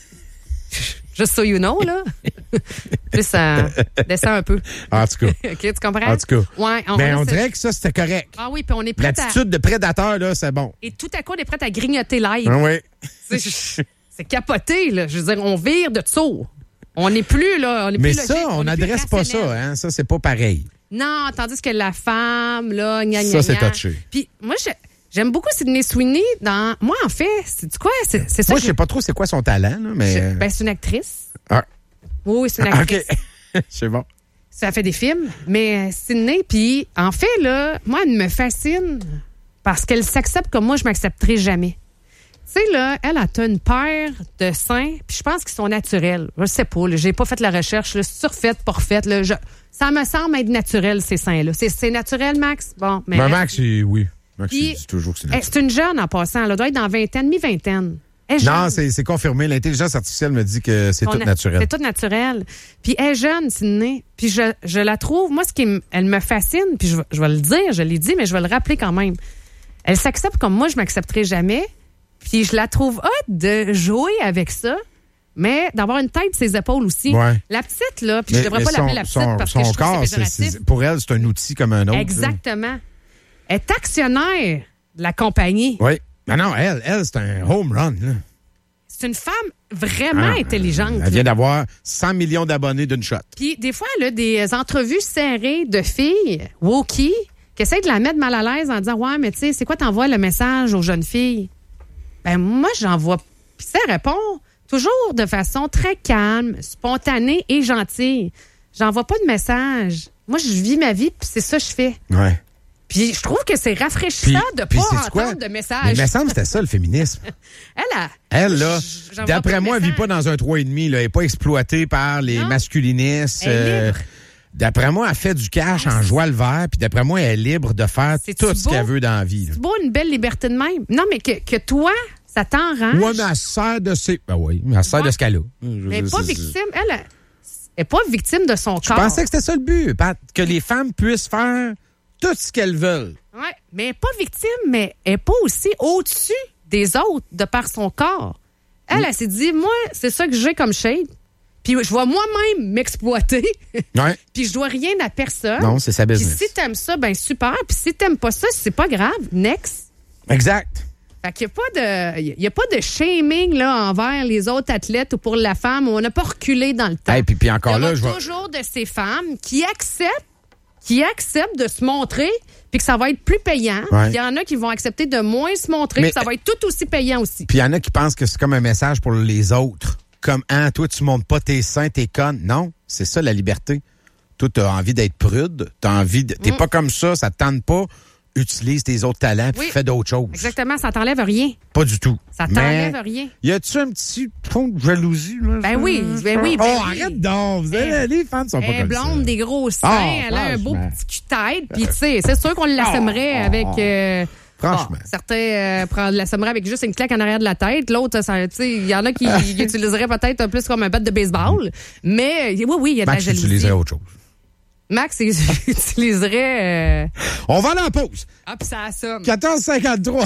Just so you know, là. Plus ça descend un peu. En tout cas. OK, tu comprends? En tout cas. Ouais, on, Mais on reste- dirait que ça, c'était correct. Ah oui, puis on est prêt à... L'attitude de prédateur, là, c'est bon. Et tout à coup, on est prêt à grignoter live. Ah oui. C'est, c'est capoté, là. Je veux dire, on vire de sourd. On n'est plus, là. On est Mais plus ça, logique, on est plus n'adresse pas rationnel. ça, hein. Ça, c'est pas pareil. Non, tandis que la femme, là, gna, gna, Ça, c'est gna. touché. Puis moi, je- j'aime beaucoup Sydney Sweeney dans... Moi, en fait, c'est quoi? C'est, c'est ça Moi, que je sais pas trop c'est quoi son talent, là, mais. je- Ben, c'est une actrice. Ah. Oui, oui, c'est une Ah, actrice. OK. C'est bon. Ça fait des films, mais euh, Sydney, puis en fait, là, moi, elle me fascine parce qu'elle s'accepte comme moi, je m'accepterai jamais. Tu sais, là, elle a une paire de seins, puis je pense qu'ils sont naturels. Je sais pas, là, j'ai pas fait la recherche, là, surfaite, pas refaite, là, je- ça me semble être naturel, ces seins-là. C'est, c'est naturel, Max? Bon, mais... Ben, Max, il- oui. Max, Puis- il dit toujours que c'est Eh, naturel. c'est une jeune en passant, elle doit être dans vingtaine, mi-vingtaine. Elle est Non, jeune. c'est, c'est confirmé. L'intelligence artificielle me dit que c'est On tout a- naturel. C'est tout naturel. Puis elle est jeune, Sydney. Puis je, je la trouve, moi, ce qui m- elle me fascine, puis je, vais- je vais le dire, je l'ai dit, mais je vais le rappeler quand même. Elle s'accepte comme moi, je m'accepterai jamais. Puis je la trouve hot de jouer avec ça, mais d'avoir une tête ses épaules aussi. Ouais. La petite, là, puis je Mais- devrais mais pas son- l'appeler la petite son- parce son que je trouve corps, que c'est c'est- péjoratif. c'est- pour elle, c'est un outil comme un autre. là. Exactement. Elle est actionnaire de la compagnie. Oui. Non, non, elle, elle, c'est un home run. Là. C'est une femme vraiment Ah, intelligente. Elle là. vient d'avoir cent millions d'abonnés d'une shot. Puis des fois, elle a des entrevues serrées de filles, wokey, qui essayent de la mettre mal à l'aise en disant « Ouais, mais tu sais, c'est quoi t'envoies le message aux jeunes filles? » Ben moi, j'envoie... Puis ça répond toujours de façon très calme, spontanée et gentille. J'envoie pas de message. Moi, je vis ma vie, puis c'est ça que je fais. Ouais. Puis je trouve que c'est rafraîchissant Puis- de puis pas sais-tu entendre quoi? de Mais message. il me semble que c'était ça, le féminisme. Elle, a... Elle, là, J'envoie pas d'après de moi, elle vit message. pas dans un trois et demi. Là. Elle n'est pas exploitée par les Non. masculinistes. Elle est euh, libre. D'après moi, elle fait du cash en joie le vert. Puis d'après moi, elle est libre de faire C'est-tu tout ce beau? qu'elle veut dans la vie. là. C'est beau, une belle liberté de même. Non, mais que, que toi, ça t'enrage. Ouais, mais elle sert de ses... Ben oui, elle sert Ouais. de ce qu'elle a. Mais Je- pas c'est- victime. Elle, elle est pas victime de son Je corps. pensais que c'était ça le but, Pat, que les femmes puissent faire tout ce qu'elles veulent. Ouais, mais elle est pas victime, mais elle est pas aussi au-dessus des autres de par son corps. Elle, Mm. elle s'est dit, moi, c'est ça que j'ai comme shape. Puis je vais moi-même m'exploiter. Ouais. Puis je dois rien à personne. Non, c'est sa Puis business. si t'aimes ça, ben super. Puis si t'aimes pas ça, c'est pas grave. Next. Exact. Fait qu'il y a pas de, il y a pas de shaming là envers les autres athlètes ou pour la femme. On n'a pas reculé dans le temps. Hey, puis, puis encore Il y aura là, je vais... toujours de ces femmes qui acceptent, qui acceptent de se montrer, puis que ça va être plus payant. Ouais. Puis il y en a qui vont accepter de moins se montrer, Mais- puis ça va être tout aussi payant aussi. Puis il y en a qui pensent que c'est comme un message pour les autres. Comme, hein, toi, tu montes pas tes seins, t'es conne. Non, c'est ça la liberté. Toi, t'as envie d'être prude, t'as envie de... T'es Mm. pas comme ça, ça te tente pas. Utilise tes autres talents, puis Oui. fais d'autres choses. Exactement, ça t'enlève rien. Pas du tout. Ça Mais t'enlève rien. y a-tu un petit fond de jalousie? Là, Ben ça? oui, ben oui, ben oh, oui. arrête donc! Vous avez- les femmes sont pas Elle est comme blonde, ça. des gros seins, Ah, elle a un beau franchement. petit cul-tête, puis tu sais, c'est sûr qu'on l'assèmerait Ah, avec... euh, Franchement. Bon, certains euh, prennent l'assommerait avec juste une claque en arrière de la tête. L'autre, il y en a qui utiliseraient peut-être plus comme un bat de baseball. Mais oui, oui, il y a de Max la jalousie. utiliserait autre chose. Max il utiliserait... Euh... On va aller en pause. Ah, puis ça assomme. quatorze cinquante-trois.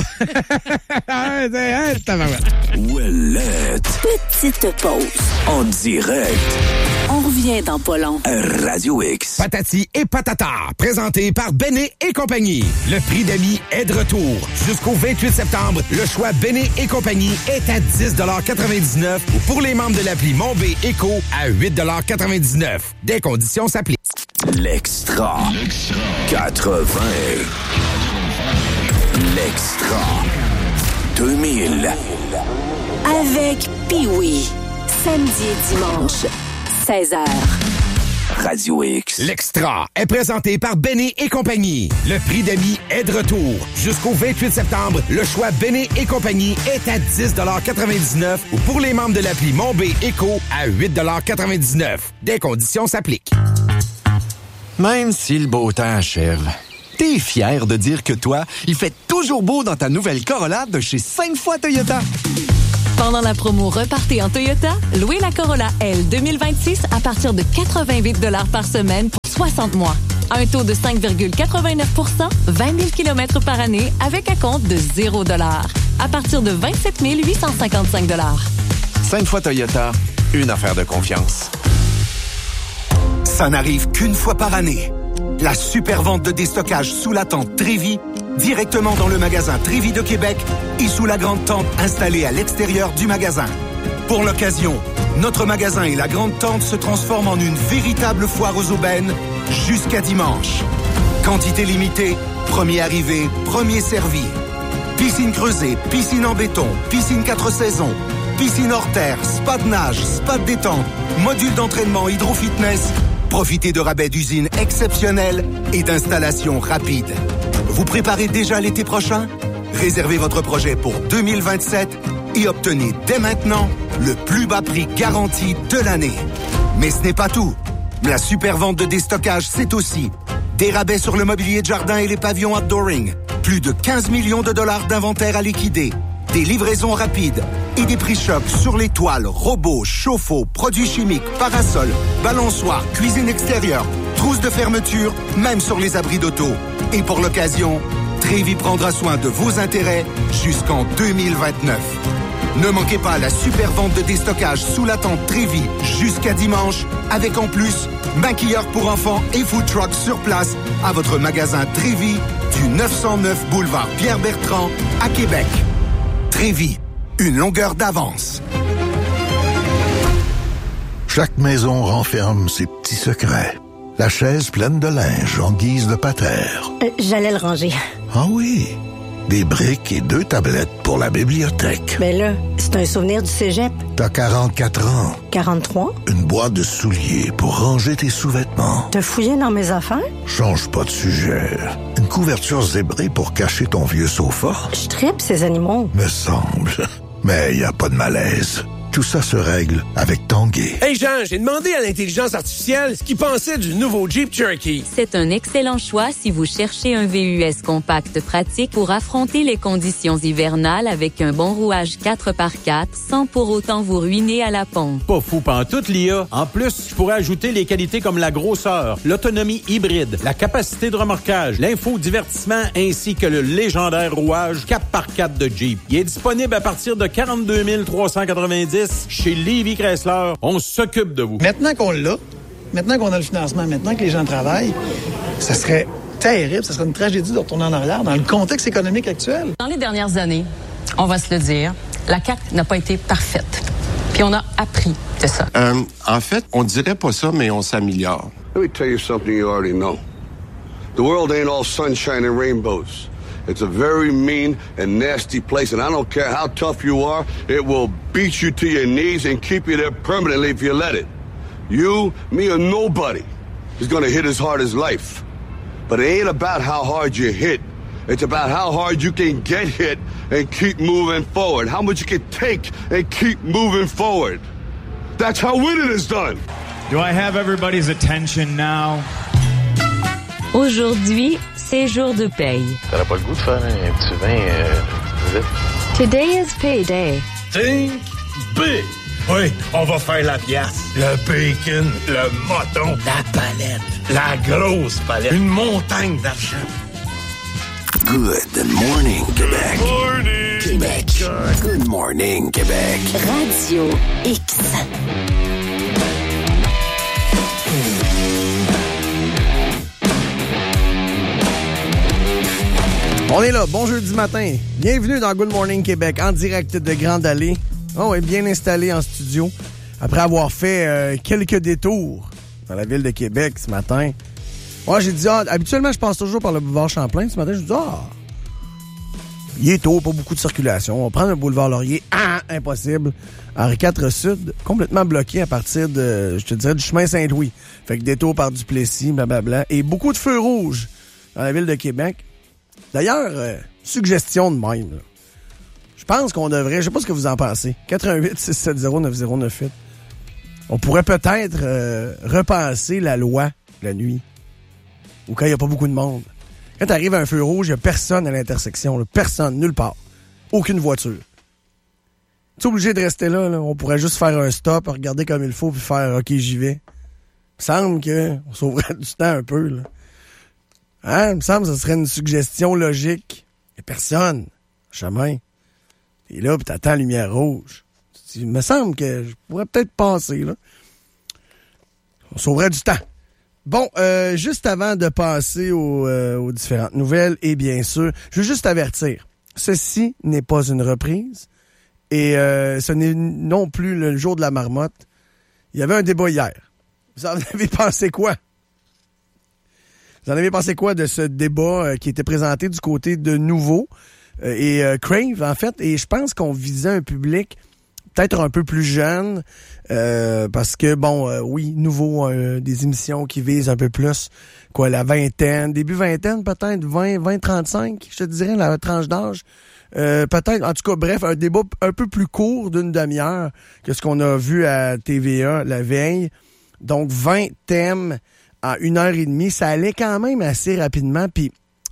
Ouellette. Petite pause. En direct. On revient dans pas long. Radio X. Patati et patata, présenté par Béné et compagnie. Le prix d'amis est de retour. Jusqu'au vingt-huit septembre, le choix Béné et compagnie est à dix quatre-vingt-dix-neuf ou pour les membres de l'appli Mon B Éco à huit quatre-vingt-dix-neuf. Des conditions s'appliquent. L'extra. L'extra. quatre-vingts. L'extra. deux mille. Avec Pee-Wee. Samedi et dimanche, seize heures. Radio X. L'extra est présenté par Béné et compagnie. Le prix d'amis est de retour. Jusqu'au vingt-huit septembre, le choix Béné et compagnie est à dix quatre-vingt-dix-neuf ou pour les membres de l'appli Mon B Éco à huit quatre-vingt-dix-neuf. Des conditions s'appliquent. Même si le beau temps achève, t'es fier de dire que toi, il fait toujours beau dans ta nouvelle Corolla de chez cinq fois Toyota. Pendant la promo Repartez en Toyota, louez la Corolla L deux mille vingt-six à partir de quatre-vingt-huit dollars par semaine pour soixante mois. Un taux de cinq virgule quatre-vingt-neuf pour cent, vingt mille kilomètres par année avec un compte de zéro dollar. À partir de vingt-sept mille huit cent cinquante-cinq dollars. cinq fois Toyota, une affaire de confiance. Ça n'arrive qu'une fois par année. La super vente de déstockage sous la tente Trévi, directement dans le magasin Trévi de Québec et sous la grande tente installée à l'extérieur du magasin. Pour l'occasion, notre magasin et la grande tente se transforment en une véritable foire aux aubaines jusqu'à dimanche. Quantité limitée, premier arrivé, premier servi. Piscine creusée, piscine en béton, piscine quatre saisons, piscine hors terre, spa de nage, spa de détente, module d'entraînement hydro-fitness. Profitez de rabais d'usine exceptionnels et d'installations rapides. Vous préparez déjà l'été prochain? Réservez votre projet pour deux mille vingt-sept et obtenez dès maintenant le plus bas prix garanti de l'année. Mais ce n'est pas tout. La super vente de déstockage, c'est aussi des rabais sur le mobilier de jardin et les pavillons outdooring, plus de quinze millions de dollars d'inventaire à liquider, des livraisons rapides et des prix chocs sur les toiles, robots, chauffe-eau, produits chimiques, parasols, balançoires, cuisine extérieure, trousses de fermeture, même sur les abris d'auto. Et pour l'occasion, Trévi prendra soin de vos intérêts jusqu'en deux mille vingt-neuf. Ne manquez pas la super vente de déstockage sous la tente Trévi jusqu'à dimanche, avec en plus maquilleurs pour enfants et food truck sur place à votre magasin Trévi du neuf cent neuf boulevard Pierre-Bertrand à Québec. Trévi, une longueur d'avance. Chaque maison renferme ses petits secrets. La chaise pleine de linge en guise de patère. Euh, j'allais le ranger. Ah oui, des briques et deux tablettes pour la bibliothèque. Mais là, c'est un souvenir du cégep. T'as quarante-quatre ans. quarante-trois? Une boîte de souliers pour ranger tes sous-vêtements. T'as fouillé dans mes affaires? Change pas de sujet. Une couverture zébrée pour cacher ton vieux sofa. Je tripe ces animaux. Me semble. Mais y a pas de malaise. Tout ça se règle avec Tanguay. Hey Jean, j'ai demandé à l'intelligence artificielle ce qu'il pensait du nouveau Jeep Cherokee. C'est un excellent choix si vous cherchez un V U S compact pratique pour affronter les conditions hivernales avec un bon rouage quatre par quatre sans pour autant vous ruiner à la pompe. Pas fou pantoute, l'I A. En plus, je pourrais ajouter les qualités comme la grosseur, l'autonomie hybride, la capacité de remorquage, l'infodivertissement ainsi que le légendaire rouage quatre par quatre de Jeep. Il est disponible à partir de quarante-deux mille trois cent quatre-vingt-dix chez Lévy Chrysler. On s'occupe de vous. Maintenant qu'on l'a, maintenant qu'on a le financement, maintenant que les gens travaillent, ça serait terrible, ça serait une tragédie de retourner en arrière dans le contexte économique actuel. Dans les dernières années, on va se le dire, la C A Q n'a pas été parfaite. Puis on a appris de ça. Euh, en fait, on dirait pas ça, mais on s'améliore. Let me tell you something you already know. The world ain't all sunshine and rainbows. It's a very mean and nasty place, and I don't care how tough you are, it will beat you to your knees and keep you there permanently if you let it. You, me, or nobody is gonna hit as hard as life. But it ain't about how hard you hit. It's about how hard you can get hit and keep moving forward. How much you can take and keep moving forward. That's how winning is done. Do I have everybody's attention now? Aujourd'hui, Aujourd'hui, c'est jour de paye. T'aurais pas le goût de faire un petit vin euh, vite? Today is payday. Think big. Oui, on va faire la pièce. Le bacon, le mouton, la palette, la grosse palette, une montagne d'argent. Good morning, Québec. Good morning, Québec. Good morning, Québec. Radio X. On est là, bon jeudi matin. Bienvenue dans Good Morning Québec, en direct de Grande Allée. On est bien installé en studio, après avoir fait euh, quelques détours dans la ville de Québec ce matin. Moi, j'ai dit, ah, habituellement, je passe toujours par le boulevard Champlain. Ce matin, je me dis, ah, il est tôt, pas beaucoup de circulation. On va prendre le boulevard Laurier. Ah, impossible. Henri quatre Sud, complètement bloqué à partir de, je te dirais, du chemin Saint-Louis. Fait que détour par Duplessis, blablabla. Et beaucoup de feux rouges dans la ville de Québec. D'ailleurs, euh, suggestion de même, là. Je pense qu'on devrait, je sais pas ce que vous en pensez, quatre un huit six sept zéro neuf zéro neuf huit. On pourrait peut-être euh, repasser la loi la nuit, ou quand il n'y a pas beaucoup de monde. Quand t'arrives à un feu rouge, il n'y a personne à l'intersection, là. Personne, nulle part. Aucune voiture. Tu es obligé de rester là, là. On pourrait juste faire un stop, regarder comme il faut, puis faire « OK, j'y vais ». Il me semble qu'on sauverait du temps un peu, là. Hein? Il me semble que ce serait une suggestion logique. Il n'y a personne. Chemin. T'es là, puis t'attends la lumière rouge. Il me semble que je pourrais peut-être passer, là. On sauverait du temps. Bon, euh, juste avant de passer aux, euh, aux différentes nouvelles, et bien sûr, je veux juste avertir. Ceci n'est pas une reprise. Et euh, ce n'est non plus le jour de la marmotte. Il y avait un débat hier. Vous en avez pensé quoi? Vous en avez pensé quoi de ce débat euh, qui était présenté du côté de Nouveau euh, et euh, Crave, en fait? Et je pense qu'on visait un public peut-être un peu plus jeune euh, parce que, bon, euh, oui, Nouveau, euh, des émissions qui visent un peu plus, quoi, la vingtaine, début vingtaine peut-être, vingt, vingt, trente-cinq, je te dirais, la tranche d'âge. Euh, peut-être, en tout cas, bref, un débat un peu plus court d'une demi-heure que ce qu'on a vu à T V A la veille. Donc, vingt thèmes en une heure et demie, ça allait quand même assez rapidement. Puis,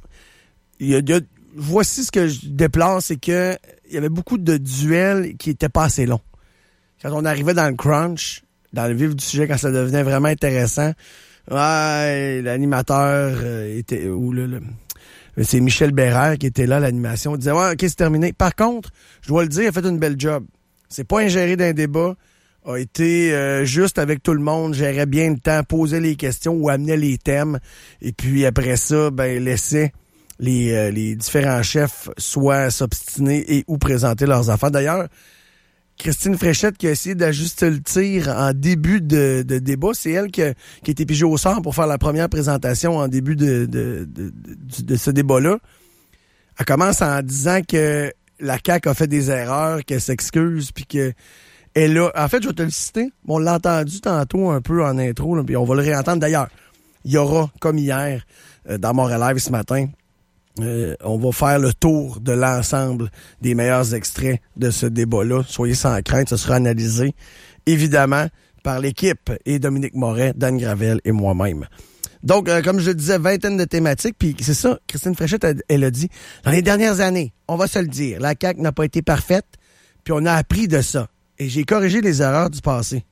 il y a, y a, voici ce que je déplore, c'est que il y avait beaucoup de duels qui étaient pas assez longs. Quand on arrivait dans le crunch, dans le vif du sujet, quand ça devenait vraiment intéressant, ouais, l'animateur euh, était ou le, le c'est Michel Bérère qui était là, l'animation. Il disait, ouais, OK, c'est terminé. Par contre, je dois le dire, il a fait une belle job. C'est pas ingéré d'un débat. A été euh, juste avec tout le monde, gérait bien le temps, posait les questions ou amenait les thèmes. Et puis après ça, ben laissait les, euh, les différents chefs soit s'obstiner et ou présenter leurs affaires. D'ailleurs, Christine Fréchette qui a essayé d'ajuster le tir en début de, de débat, c'est elle qui a, qui a été pigée au sort pour faire la première présentation en début de, de, de, de, de ce débat-là. Elle commence en disant que la C A Q a fait des erreurs, qu'elle s'excuse, puis que elle a, en fait, je vais te le citer. On l'a entendu tantôt un peu en intro, là, puis on va le réentendre. D'ailleurs, il y aura, comme hier, euh, dans Montréal Live ce matin, euh, on va faire le tour de l'ensemble des meilleurs extraits de ce débat-là. Soyez sans crainte, ce sera analysé, évidemment, par l'équipe et Dominique Moret, Dan Gravel et moi-même. Donc, euh, comme je le disais, vingtaine de thématiques, puis c'est ça, Christine Fréchette, elle, elle a dit, dans les dernières années, on va se le dire, la C A Q n'a pas été parfaite, puis on a appris de ça. Et j'ai corrigé les erreurs du passé.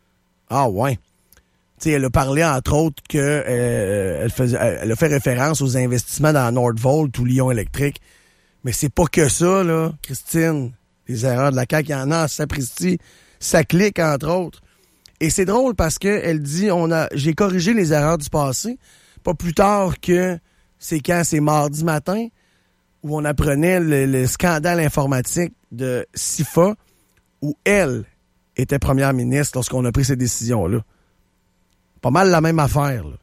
Ah ouais. Tu sais, elle a parlé, entre autres, que euh, elle, faisait, elle a fait référence aux investissements dans Nordvolt ou Lyon Électrique. Mais c'est pas que ça, là, Christine. Les erreurs de la C A Q, il y en a, sapristi, ça clique, entre autres. Et c'est drôle parce que elle dit, on a, j'ai corrigé les erreurs du passé, pas plus tard que c'est quand c'est mardi matin, où on apprenait le, le scandale informatique de SIFA, où elle était première ministre lorsqu'on a pris ces décisions-là. Pas mal la même affaire, là.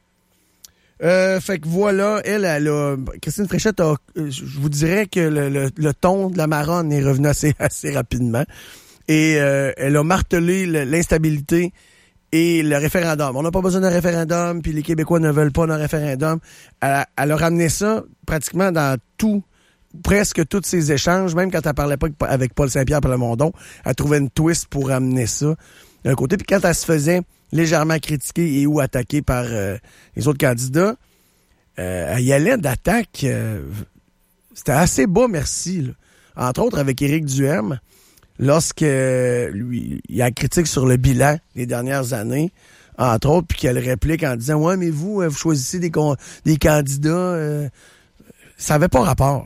Euh, fait que voilà, elle, elle a... Christine Fréchette a... Je vous dirais que le, le, le ton de la marronne est revenu assez, assez rapidement. Et euh, elle a martelé l'instabilité et le référendum. On n'a pas besoin d'un référendum, puis les Québécois ne veulent pas d'un référendum. Elle, elle a ramené ça pratiquement dans tout... presque tous ces échanges, même quand elle parlait pas avec Paul Saint-Pierre Plamondon, elle trouvait une twist pour amener ça d'un côté. Puis quand elle se faisait légèrement critiquer et ou attaquer par euh, les autres candidats, Euh, il y allait d'attaque. Euh, c'était assez bas, merci. Là. Entre autres avec Éric Duhem, lorsque euh, lui, il y a une critique sur le bilan des dernières années, entre autres, puis qu'elle réplique en disant « Ouais, mais vous, vous choisissez des, con- des candidats. Euh, » Ça n'avait pas rapport.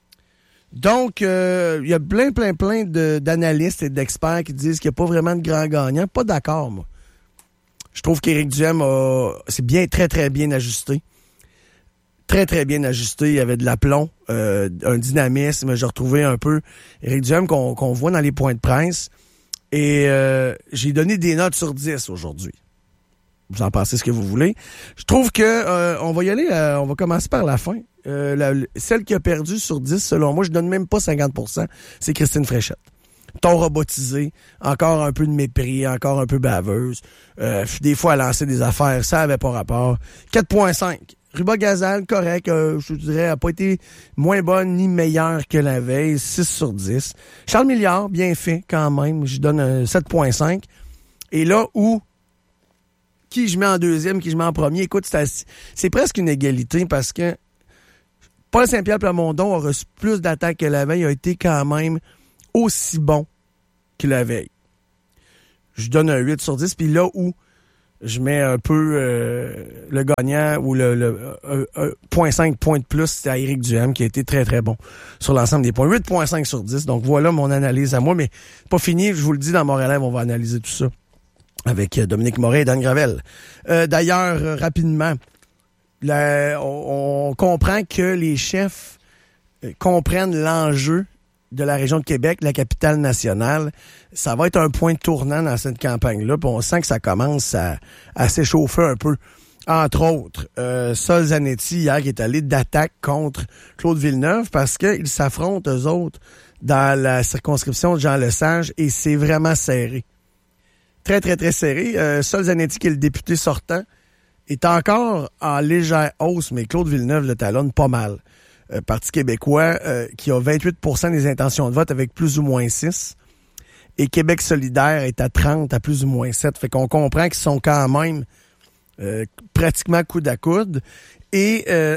Donc, euh, il y a plein, plein, plein de, d'analystes et d'experts qui disent qu'il n'y a pas vraiment de grand gagnant. Pas d'accord, moi. Je trouve qu'Éric Duhem a, c'est bien, très, très bien ajusté. Très, très bien ajusté. Il y avait de l'aplomb, euh, un dynamisme. J'ai retrouvé un peu Éric Duhem qu'on, qu'on voit dans les points de presse. Et euh, j'ai donné des notes sur dix aujourd'hui. Vous en pensez ce que vous voulez. Je trouve que euh, on va y aller, euh, on va commencer par la fin. Euh, la, celle qui a perdu sur dix, selon moi, je donne même pas cinquante pour cent, c'est Christine Fréchette. Ton robotisé, encore un peu de mépris, encore un peu baveuse. Euh, des fois, à lancer des affaires, ça avait pas rapport. quatre virgule cinq. Ruba Gazal, correct, euh, je dirais, a pas été moins bonne ni meilleure que la veille, six sur dix. Charles Milliard, bien fait quand même, je donne un sept virgule cinq. Et là où qui je mets en deuxième, qui je mets en premier, écoute, c'est, assez, c'est presque une égalité parce que Paul Saint-Pierre Plamondon a reçu plus d'attaques que la veille, a été quand même aussi bon que la veille. Je donne un huit sur dix, puis là où je mets un peu euh, le gagnant ou le, le euh, euh, zéro virgule cinq points de plus, c'est à Éric Duhem qui a été très, très bon sur l'ensemble des points. huit virgule cinq sur dix, donc voilà mon analyse à moi, mais pas fini, je vous le dis, dans mon relève, on va analyser tout ça avec Dominique Moret et Dan Gravel. Euh, d'ailleurs, euh, rapidement, la, on, on comprend que les chefs euh, comprennent l'enjeu de la région de Québec, la capitale nationale. Ça va être un point tournant dans cette campagne-là, puis on sent que ça commence à, à s'échauffer un peu. Entre autres, euh, Sol Zanetti, hier, qui est allé d'attaque contre Claude Villeneuve parce qu'ils s'affrontent, eux autres, dans la circonscription de Jean Lesage, et c'est vraiment serré. Très, très, très serré. Euh, Sol Zanetti, qui est le député sortant, est encore en légère hausse, mais Claude Villeneuve le talonne pas mal. Euh, Parti québécois, euh, qui a vingt-huit pour cent des intentions de vote avec plus ou moins six. Et Québec solidaire est à trente, à plus ou moins sept. Fait qu'on comprend qu'ils sont quand même euh, pratiquement coude à coude. Et euh,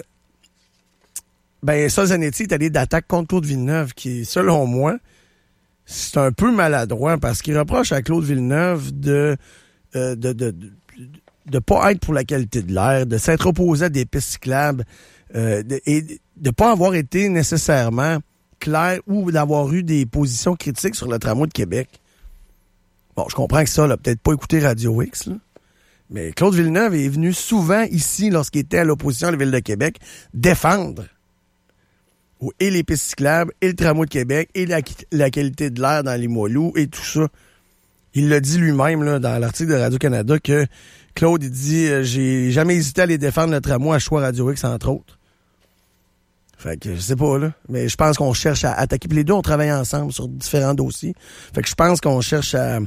ben, Sol Zanetti est allé d'attaque contre Claude Villeneuve, qui, selon moi, c'est un peu maladroit parce qu'il reproche à Claude Villeneuve de euh, de, de, de, de pas être pour la qualité de l'air, de s'être opposé à des pistes cyclables euh, de, et de ne pas avoir été nécessairement clair ou d'avoir eu des positions critiques sur le tramway de Québec. Bon, je comprends que ça, là, peut-être pas écouté Radio X, là, mais Claude Villeneuve est venu souvent ici, lorsqu'il était à l'opposition à la Ville de Québec, défendre et les pistes cyclables, et le tramway de Québec, et la, la qualité de l'air dans les Limoilou, et tout ça. Il l'a dit lui-même là, dans l'article de Radio-Canada que Claude, il dit euh, « J'ai jamais hésité à aller défendre le tramway à Choix Radio X, entre autres. » Fait que je sais pas, là, mais je pense qu'on cherche à attaquer. Puis les deux, on travaille ensemble sur différents dossiers. Fait que je pense qu'on cherche à,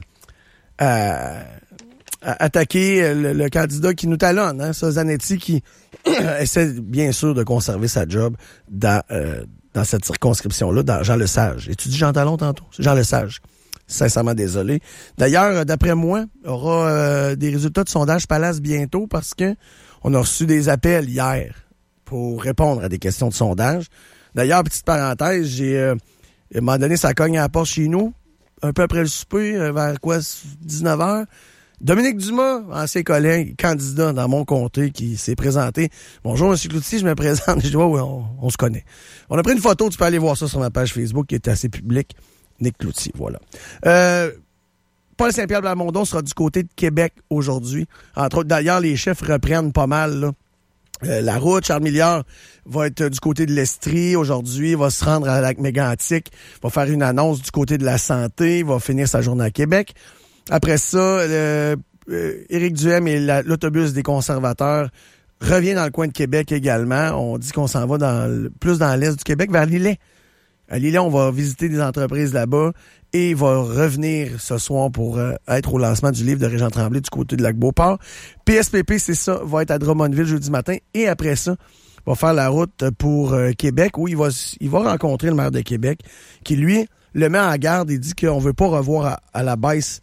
à, à attaquer le, le candidat qui nous talonne, hein, ça, Zanetti, qui essaie bien sûr de conserver sa job dans, euh, dans cette circonscription-là, dans Jean Lesage. Et tu dis Jean Talon tantôt? C'est Jean Lesage. Sincèrement désolé. D'ailleurs, d'après moi, il y aura euh, des résultats de sondage Palace bientôt parce que on a reçu des appels hier pour répondre à des questions de sondage. D'ailleurs, petite parenthèse, j'ai euh, à un moment donné, ça cogne à la porte chez nous, un peu après le souper, euh, vers quoi, dix-neuf heures. Dominique Dumas, ancien collègue, candidat dans mon comté, qui s'est présenté. Bonjour, M. Cloutier, je me présente. Je dis, ouais, ouais, on, on se connaît. On a pris une photo, tu peux aller voir ça sur ma page Facebook, qui est assez publique. Nick Cloutier, voilà. Euh, Paul Saint-Pierre Plamondon sera du côté de Québec aujourd'hui. Entre autres, d'ailleurs, les chefs reprennent pas mal, là. Euh, la route, Charles Milliard va être du côté de l'Estrie aujourd'hui, va se rendre à Lac-Mégantic, va faire une annonce du côté de la santé, va finir sa journée à Québec. Après ça, euh, euh, Éric Duhem et la, l'autobus des conservateurs revient dans le coin de Québec également. On dit qu'on s'en va dans le, plus dans l'est du Québec, vers Lillet. À Lillet, on va visiter des entreprises là-bas et il va revenir ce soir pour euh, être au lancement du livre de Régent Tremblay du côté de Lac-Beauport. P S P P, c'est ça, va être à Drummondville jeudi matin et après ça, va faire la route pour euh, Québec où il va il va rencontrer le maire de Québec qui, lui, le met en garde et dit qu'on veut pas revoir à, à la baisse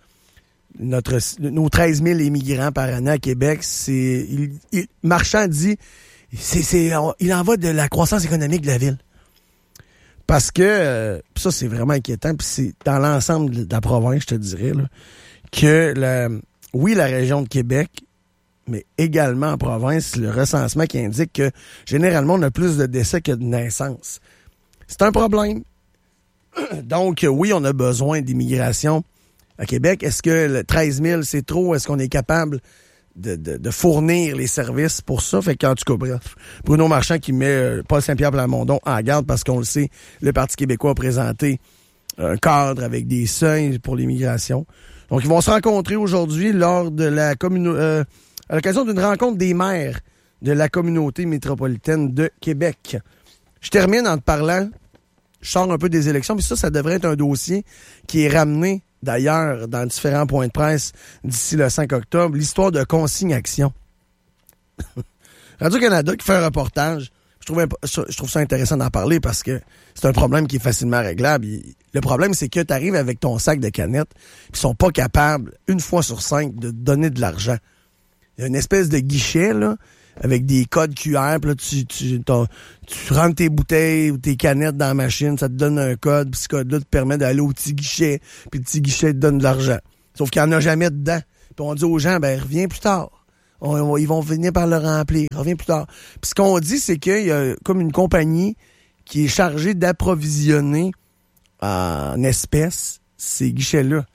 notre nos treize mille immigrants par année à Québec. C'est il, il, Marchand dit c'est, c'est, il en va de la croissance économique de la ville. Parce que, euh, ça, c'est vraiment inquiétant, puis c'est dans l'ensemble de la province, je te dirais, là, que, la, oui, la région de Québec, mais également en province, le recensement qui indique que, généralement, on a plus de décès que de naissances. C'est un problème. Donc, oui, on a besoin d'immigration à Québec. Est-ce que le treize mille, c'est trop? Est-ce qu'on est capable de, de, de fournir les services pour ça? Fait qu'en tout cas, bref, Bruno Marchand qui met euh, Paul Saint-Pierre Plamondon en garde parce qu'on le sait, le Parti québécois a présenté un cadre avec des seuils pour l'immigration. Donc, ils vont se rencontrer aujourd'hui lors de la communauté, euh, à l'occasion d'une rencontre des maires de la communauté métropolitaine de Québec. Je termine en te parlant, je sors un peu des élections, puis ça, ça devrait être un dossier qui est ramené d'ailleurs dans différents points de presse d'ici le cinq octobre, l'histoire de Consigne-Action. Radio-Canada qui fait un reportage, je trouve, je trouve ça intéressant d'en parler parce que c'est un problème qui est facilement réglable. Le problème, c'est que tu arrives avec ton sac de canettes puis ils sont pas capables, une fois sur cinq, de te donner de l'argent. Il y a une espèce de guichet, là, avec des codes Q R, puis là, tu, tu, tu rentres tes bouteilles ou tes canettes dans la machine, ça te donne un code, puis ce code-là te permet d'aller au petit guichet, puis le petit guichet te donne de l'argent. Sauf qu'il n'y en a jamais dedans. Puis on dit aux gens, ben reviens plus tard. On, on, ils vont venir par le remplir. Reviens plus tard. Puis ce qu'on dit, c'est qu'il y a comme une compagnie qui est chargée d'approvisionner en espèces ces guichets-là.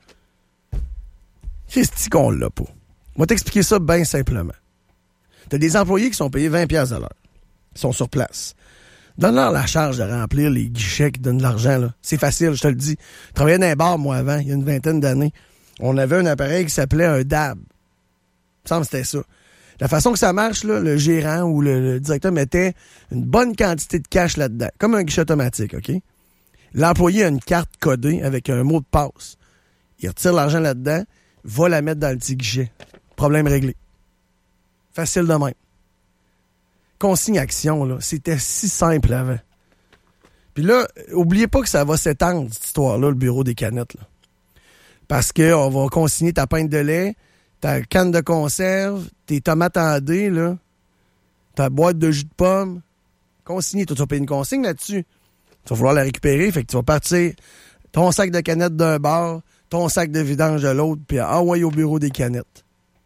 Qu'est-ce qu'on l'a pas? On va t'expliquer ça bien simplement. T'as des employés qui sont payés vingt piastres à l'heure. Ils sont sur place. Donne-leur la charge de remplir les guichets qui donnent de l'argent, là. C'est facile, je te le dis. Je travaillais dans un bar, moi, avant, il y a une vingtaine d'années. On avait un appareil qui s'appelait un D A B. Il me semble que c'était ça. La façon que ça marche, là, le gérant ou le, le directeur mettait une bonne quantité de cash là-dedans. Comme un guichet automatique, OK? L'employé a une carte codée avec un mot de passe. Il retire l'argent là-dedans, va la mettre dans le petit guichet. Problème réglé. Facile de même. Consigne-action, là, c'était si simple avant. Puis là, oubliez pas que ça va s'étendre, cette histoire-là, le bureau des canettes, là. Parce qu'on va consigner ta pinte de lait, ta canne de conserve, tes tomates en dés, là, ta boîte de jus de pomme. Consigner. Toi, tu vas payer une consigne là-dessus. Tu vas vouloir la récupérer, fait que tu vas partir ton sac de canettes d'un bar, ton sac de vidange de l'autre, puis envoyer au bureau des canettes.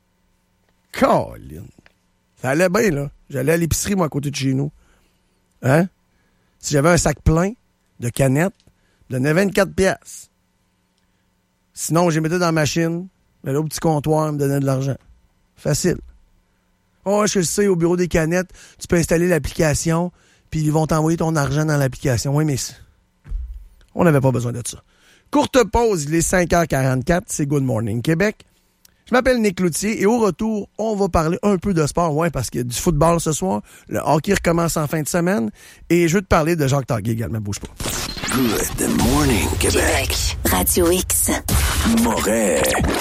Colin. Ça allait bien, là. J'allais à l'épicerie, moi, à côté de chez nous. Hein? Si j'avais un sac plein de canettes, je donnais vingt-quatre piastres. Sinon, je les mettais dans la machine, j'allais au petit comptoir, me donnait de l'argent. Facile. Oh, je le sais, au bureau des canettes, tu peux installer l'application, puis ils vont t'envoyer ton argent dans l'application. Oui, mais on n'avait pas besoin de ça. Courte pause, il est cinq heures quarante-quatre, c'est Good Morning Québec. Je m'appelle Nick Cloutier et au retour, on va parler un peu de sport, ouais, parce qu'il y a du football ce soir. Le hockey recommence en fin de semaine et je veux te parler de Jacques Tanguay également, bouge pas. Good Morning Québec. Radio X. Moret.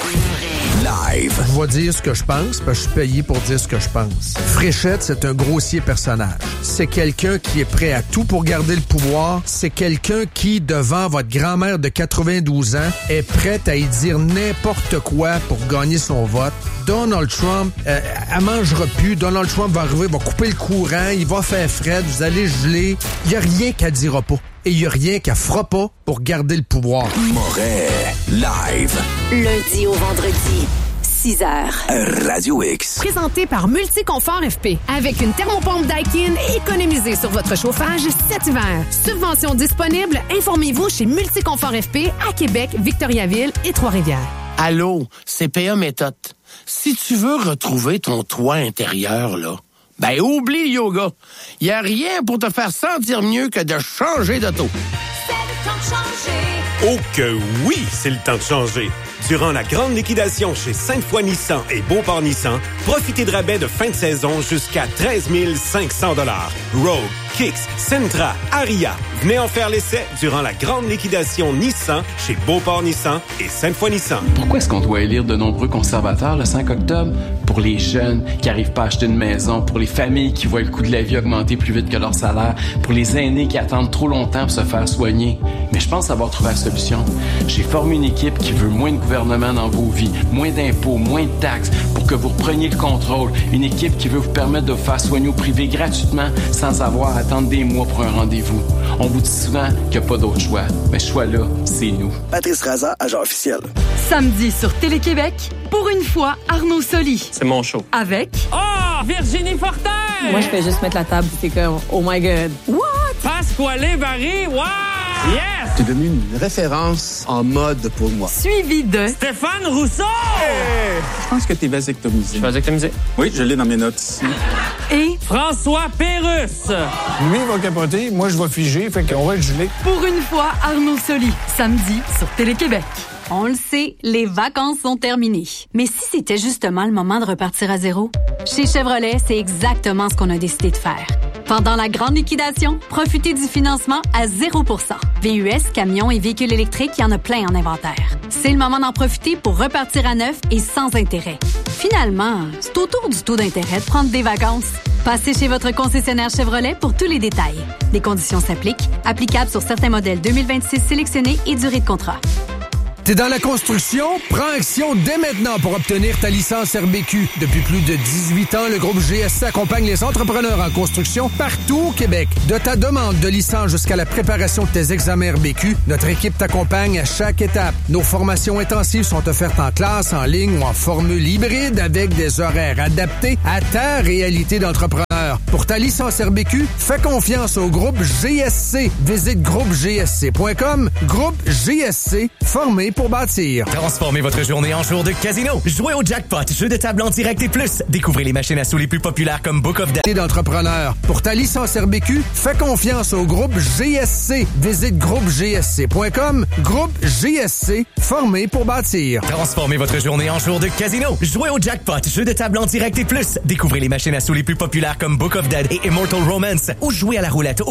Live. Je vais dire ce que je pense, parce que je suis payé pour dire ce que je pense. Fréchette, c'est un grossier personnage. C'est quelqu'un qui est prêt à tout pour garder le pouvoir. C'est quelqu'un qui, devant votre grand-mère de quatre-vingt-douze ans, est prête à y dire n'importe quoi pour gagner son vote. Donald Trump, euh, elle mangera plus. Donald Trump va arriver, va couper le courant, il va faire fret, vous allez geler. Il n'y a rien qu'elle dira pas. Et il n'y a rien qu'elle fera pas pour garder le pouvoir. Moret. Live. Lundi au vendredi, six heures. Radio X. Présenté par Multiconfort F P. Avec une thermopompe Daikin, économisez sur votre chauffage cet hiver. Subvention disponible. Informez-vous chez Multiconfort F P à Québec, Victoriaville et Trois-Rivières. Allô, C P A Méthode. Si tu veux retrouver ton toit intérieur, là, ben oublie le yoga. Il n'y a rien pour te faire sentir mieux que de changer d'auto. C'est le temps de changer. Oh que oui, c'est le temps de changer. Durant la grande liquidation chez Sainte-Foy Nissan et Beauport Nissan, profitez de rabais de fin de saison jusqu'à treize mille cinq cents dollars. Rogue, Kicks, Sentra, Aria. Venez en faire l'essai durant la grande liquidation Nissan Nissan, chez Beauport Nissan et Sainte-Foy Nissan. Pourquoi est-ce qu'on doit élire de nombreux conservateurs le cinq octobre? Pour les jeunes qui n'arrivent pas à acheter une maison, pour les familles qui voient le coût de la vie augmenter plus vite que leur salaire, pour les aînés qui attendent trop longtemps pour se faire soigner. Mais je pense avoir trouvé la solution. J'ai formé une équipe qui veut moins de gouvernement dans vos vies, moins d'impôts, moins de taxes, pour que vous repreniez le contrôle. Une équipe qui veut vous permettre de vous faire soigner au privé gratuitement sans avoir à attendre des mois pour un rendez-vous. On vous dit souvent qu'il n'y a pas d'autre choix. Mais ce choix-là, c'est nous. Patrice Raza, agent officiel. Samedi sur Télé-Québec, pour une fois, Arnaud Soli. C'est mon show. Avec... Oh! Virginie Fortin! Moi, je fais juste mettre la table, c'est comme, oh my God. What? Pasquale Barry, wow! Yes! T'es devenu une référence en mode pour moi. Suivi de... Stéphane Rousseau! Hey! Je pense que t'es vasectomisé. Je suis vasectomisé. Oui, je l'ai dans mes notes ici. Et... François Pérusse! Lui, il va capoter, moi, je vais figer, fait qu'on va être gelé. Pour une fois, Arnaud Soli, samedi sur Télé-Québec. On le sait, les vacances sont terminées. Mais si c'était justement le moment de repartir à zéro? Chez Chevrolet, c'est exactement ce qu'on a décidé de faire. Pendant la grande liquidation, profitez du financement à zéro pour cent. V U S, camions et véhicules électriques, il y en a plein en inventaire. C'est le moment d'en profiter pour repartir à neuf et sans intérêt. Finalement, c'est autour du taux d'intérêt de prendre des vacances. Passez chez votre concessionnaire Chevrolet pour tous les détails. Les conditions s'appliquent, applicables sur certains modèles deux mille vingt-six sélectionnés et durée de contrat. T'es dans la construction? Prends action dès maintenant pour obtenir ta licence R B Q. Depuis plus de dix-huit ans, le groupe G S C accompagne les entrepreneurs en construction partout au Québec. De ta demande de licence jusqu'à la préparation de tes examens R B Q, notre équipe t'accompagne à chaque étape. Nos formations intensives sont offertes en classe, en ligne ou en formule hybride avec des horaires adaptés à ta réalité d'entrepreneur. Pour ta licence R B Q, fais confiance au groupe G S C. Visite groupe G S C point com. Groupe G S C, formé pour bâtir. Transformez votre journée en jour de casino. Jouez au jackpot, jeu de table en direct et plus. Découvrez les machines à sous les plus populaires comme Book of Death. D'entrepreneur. Pour ta licence R B Q, fais confiance au groupe G S C. Visite groupe G S C point com. Groupe G S C, formé pour bâtir. Transformez votre journée en jour de casino. Jouez au jackpot, jeu de table en direct et plus. Découvrez les machines à sous les plus populaires comme Book of Dead et Immortal Romance. Ou jouez à la roulette au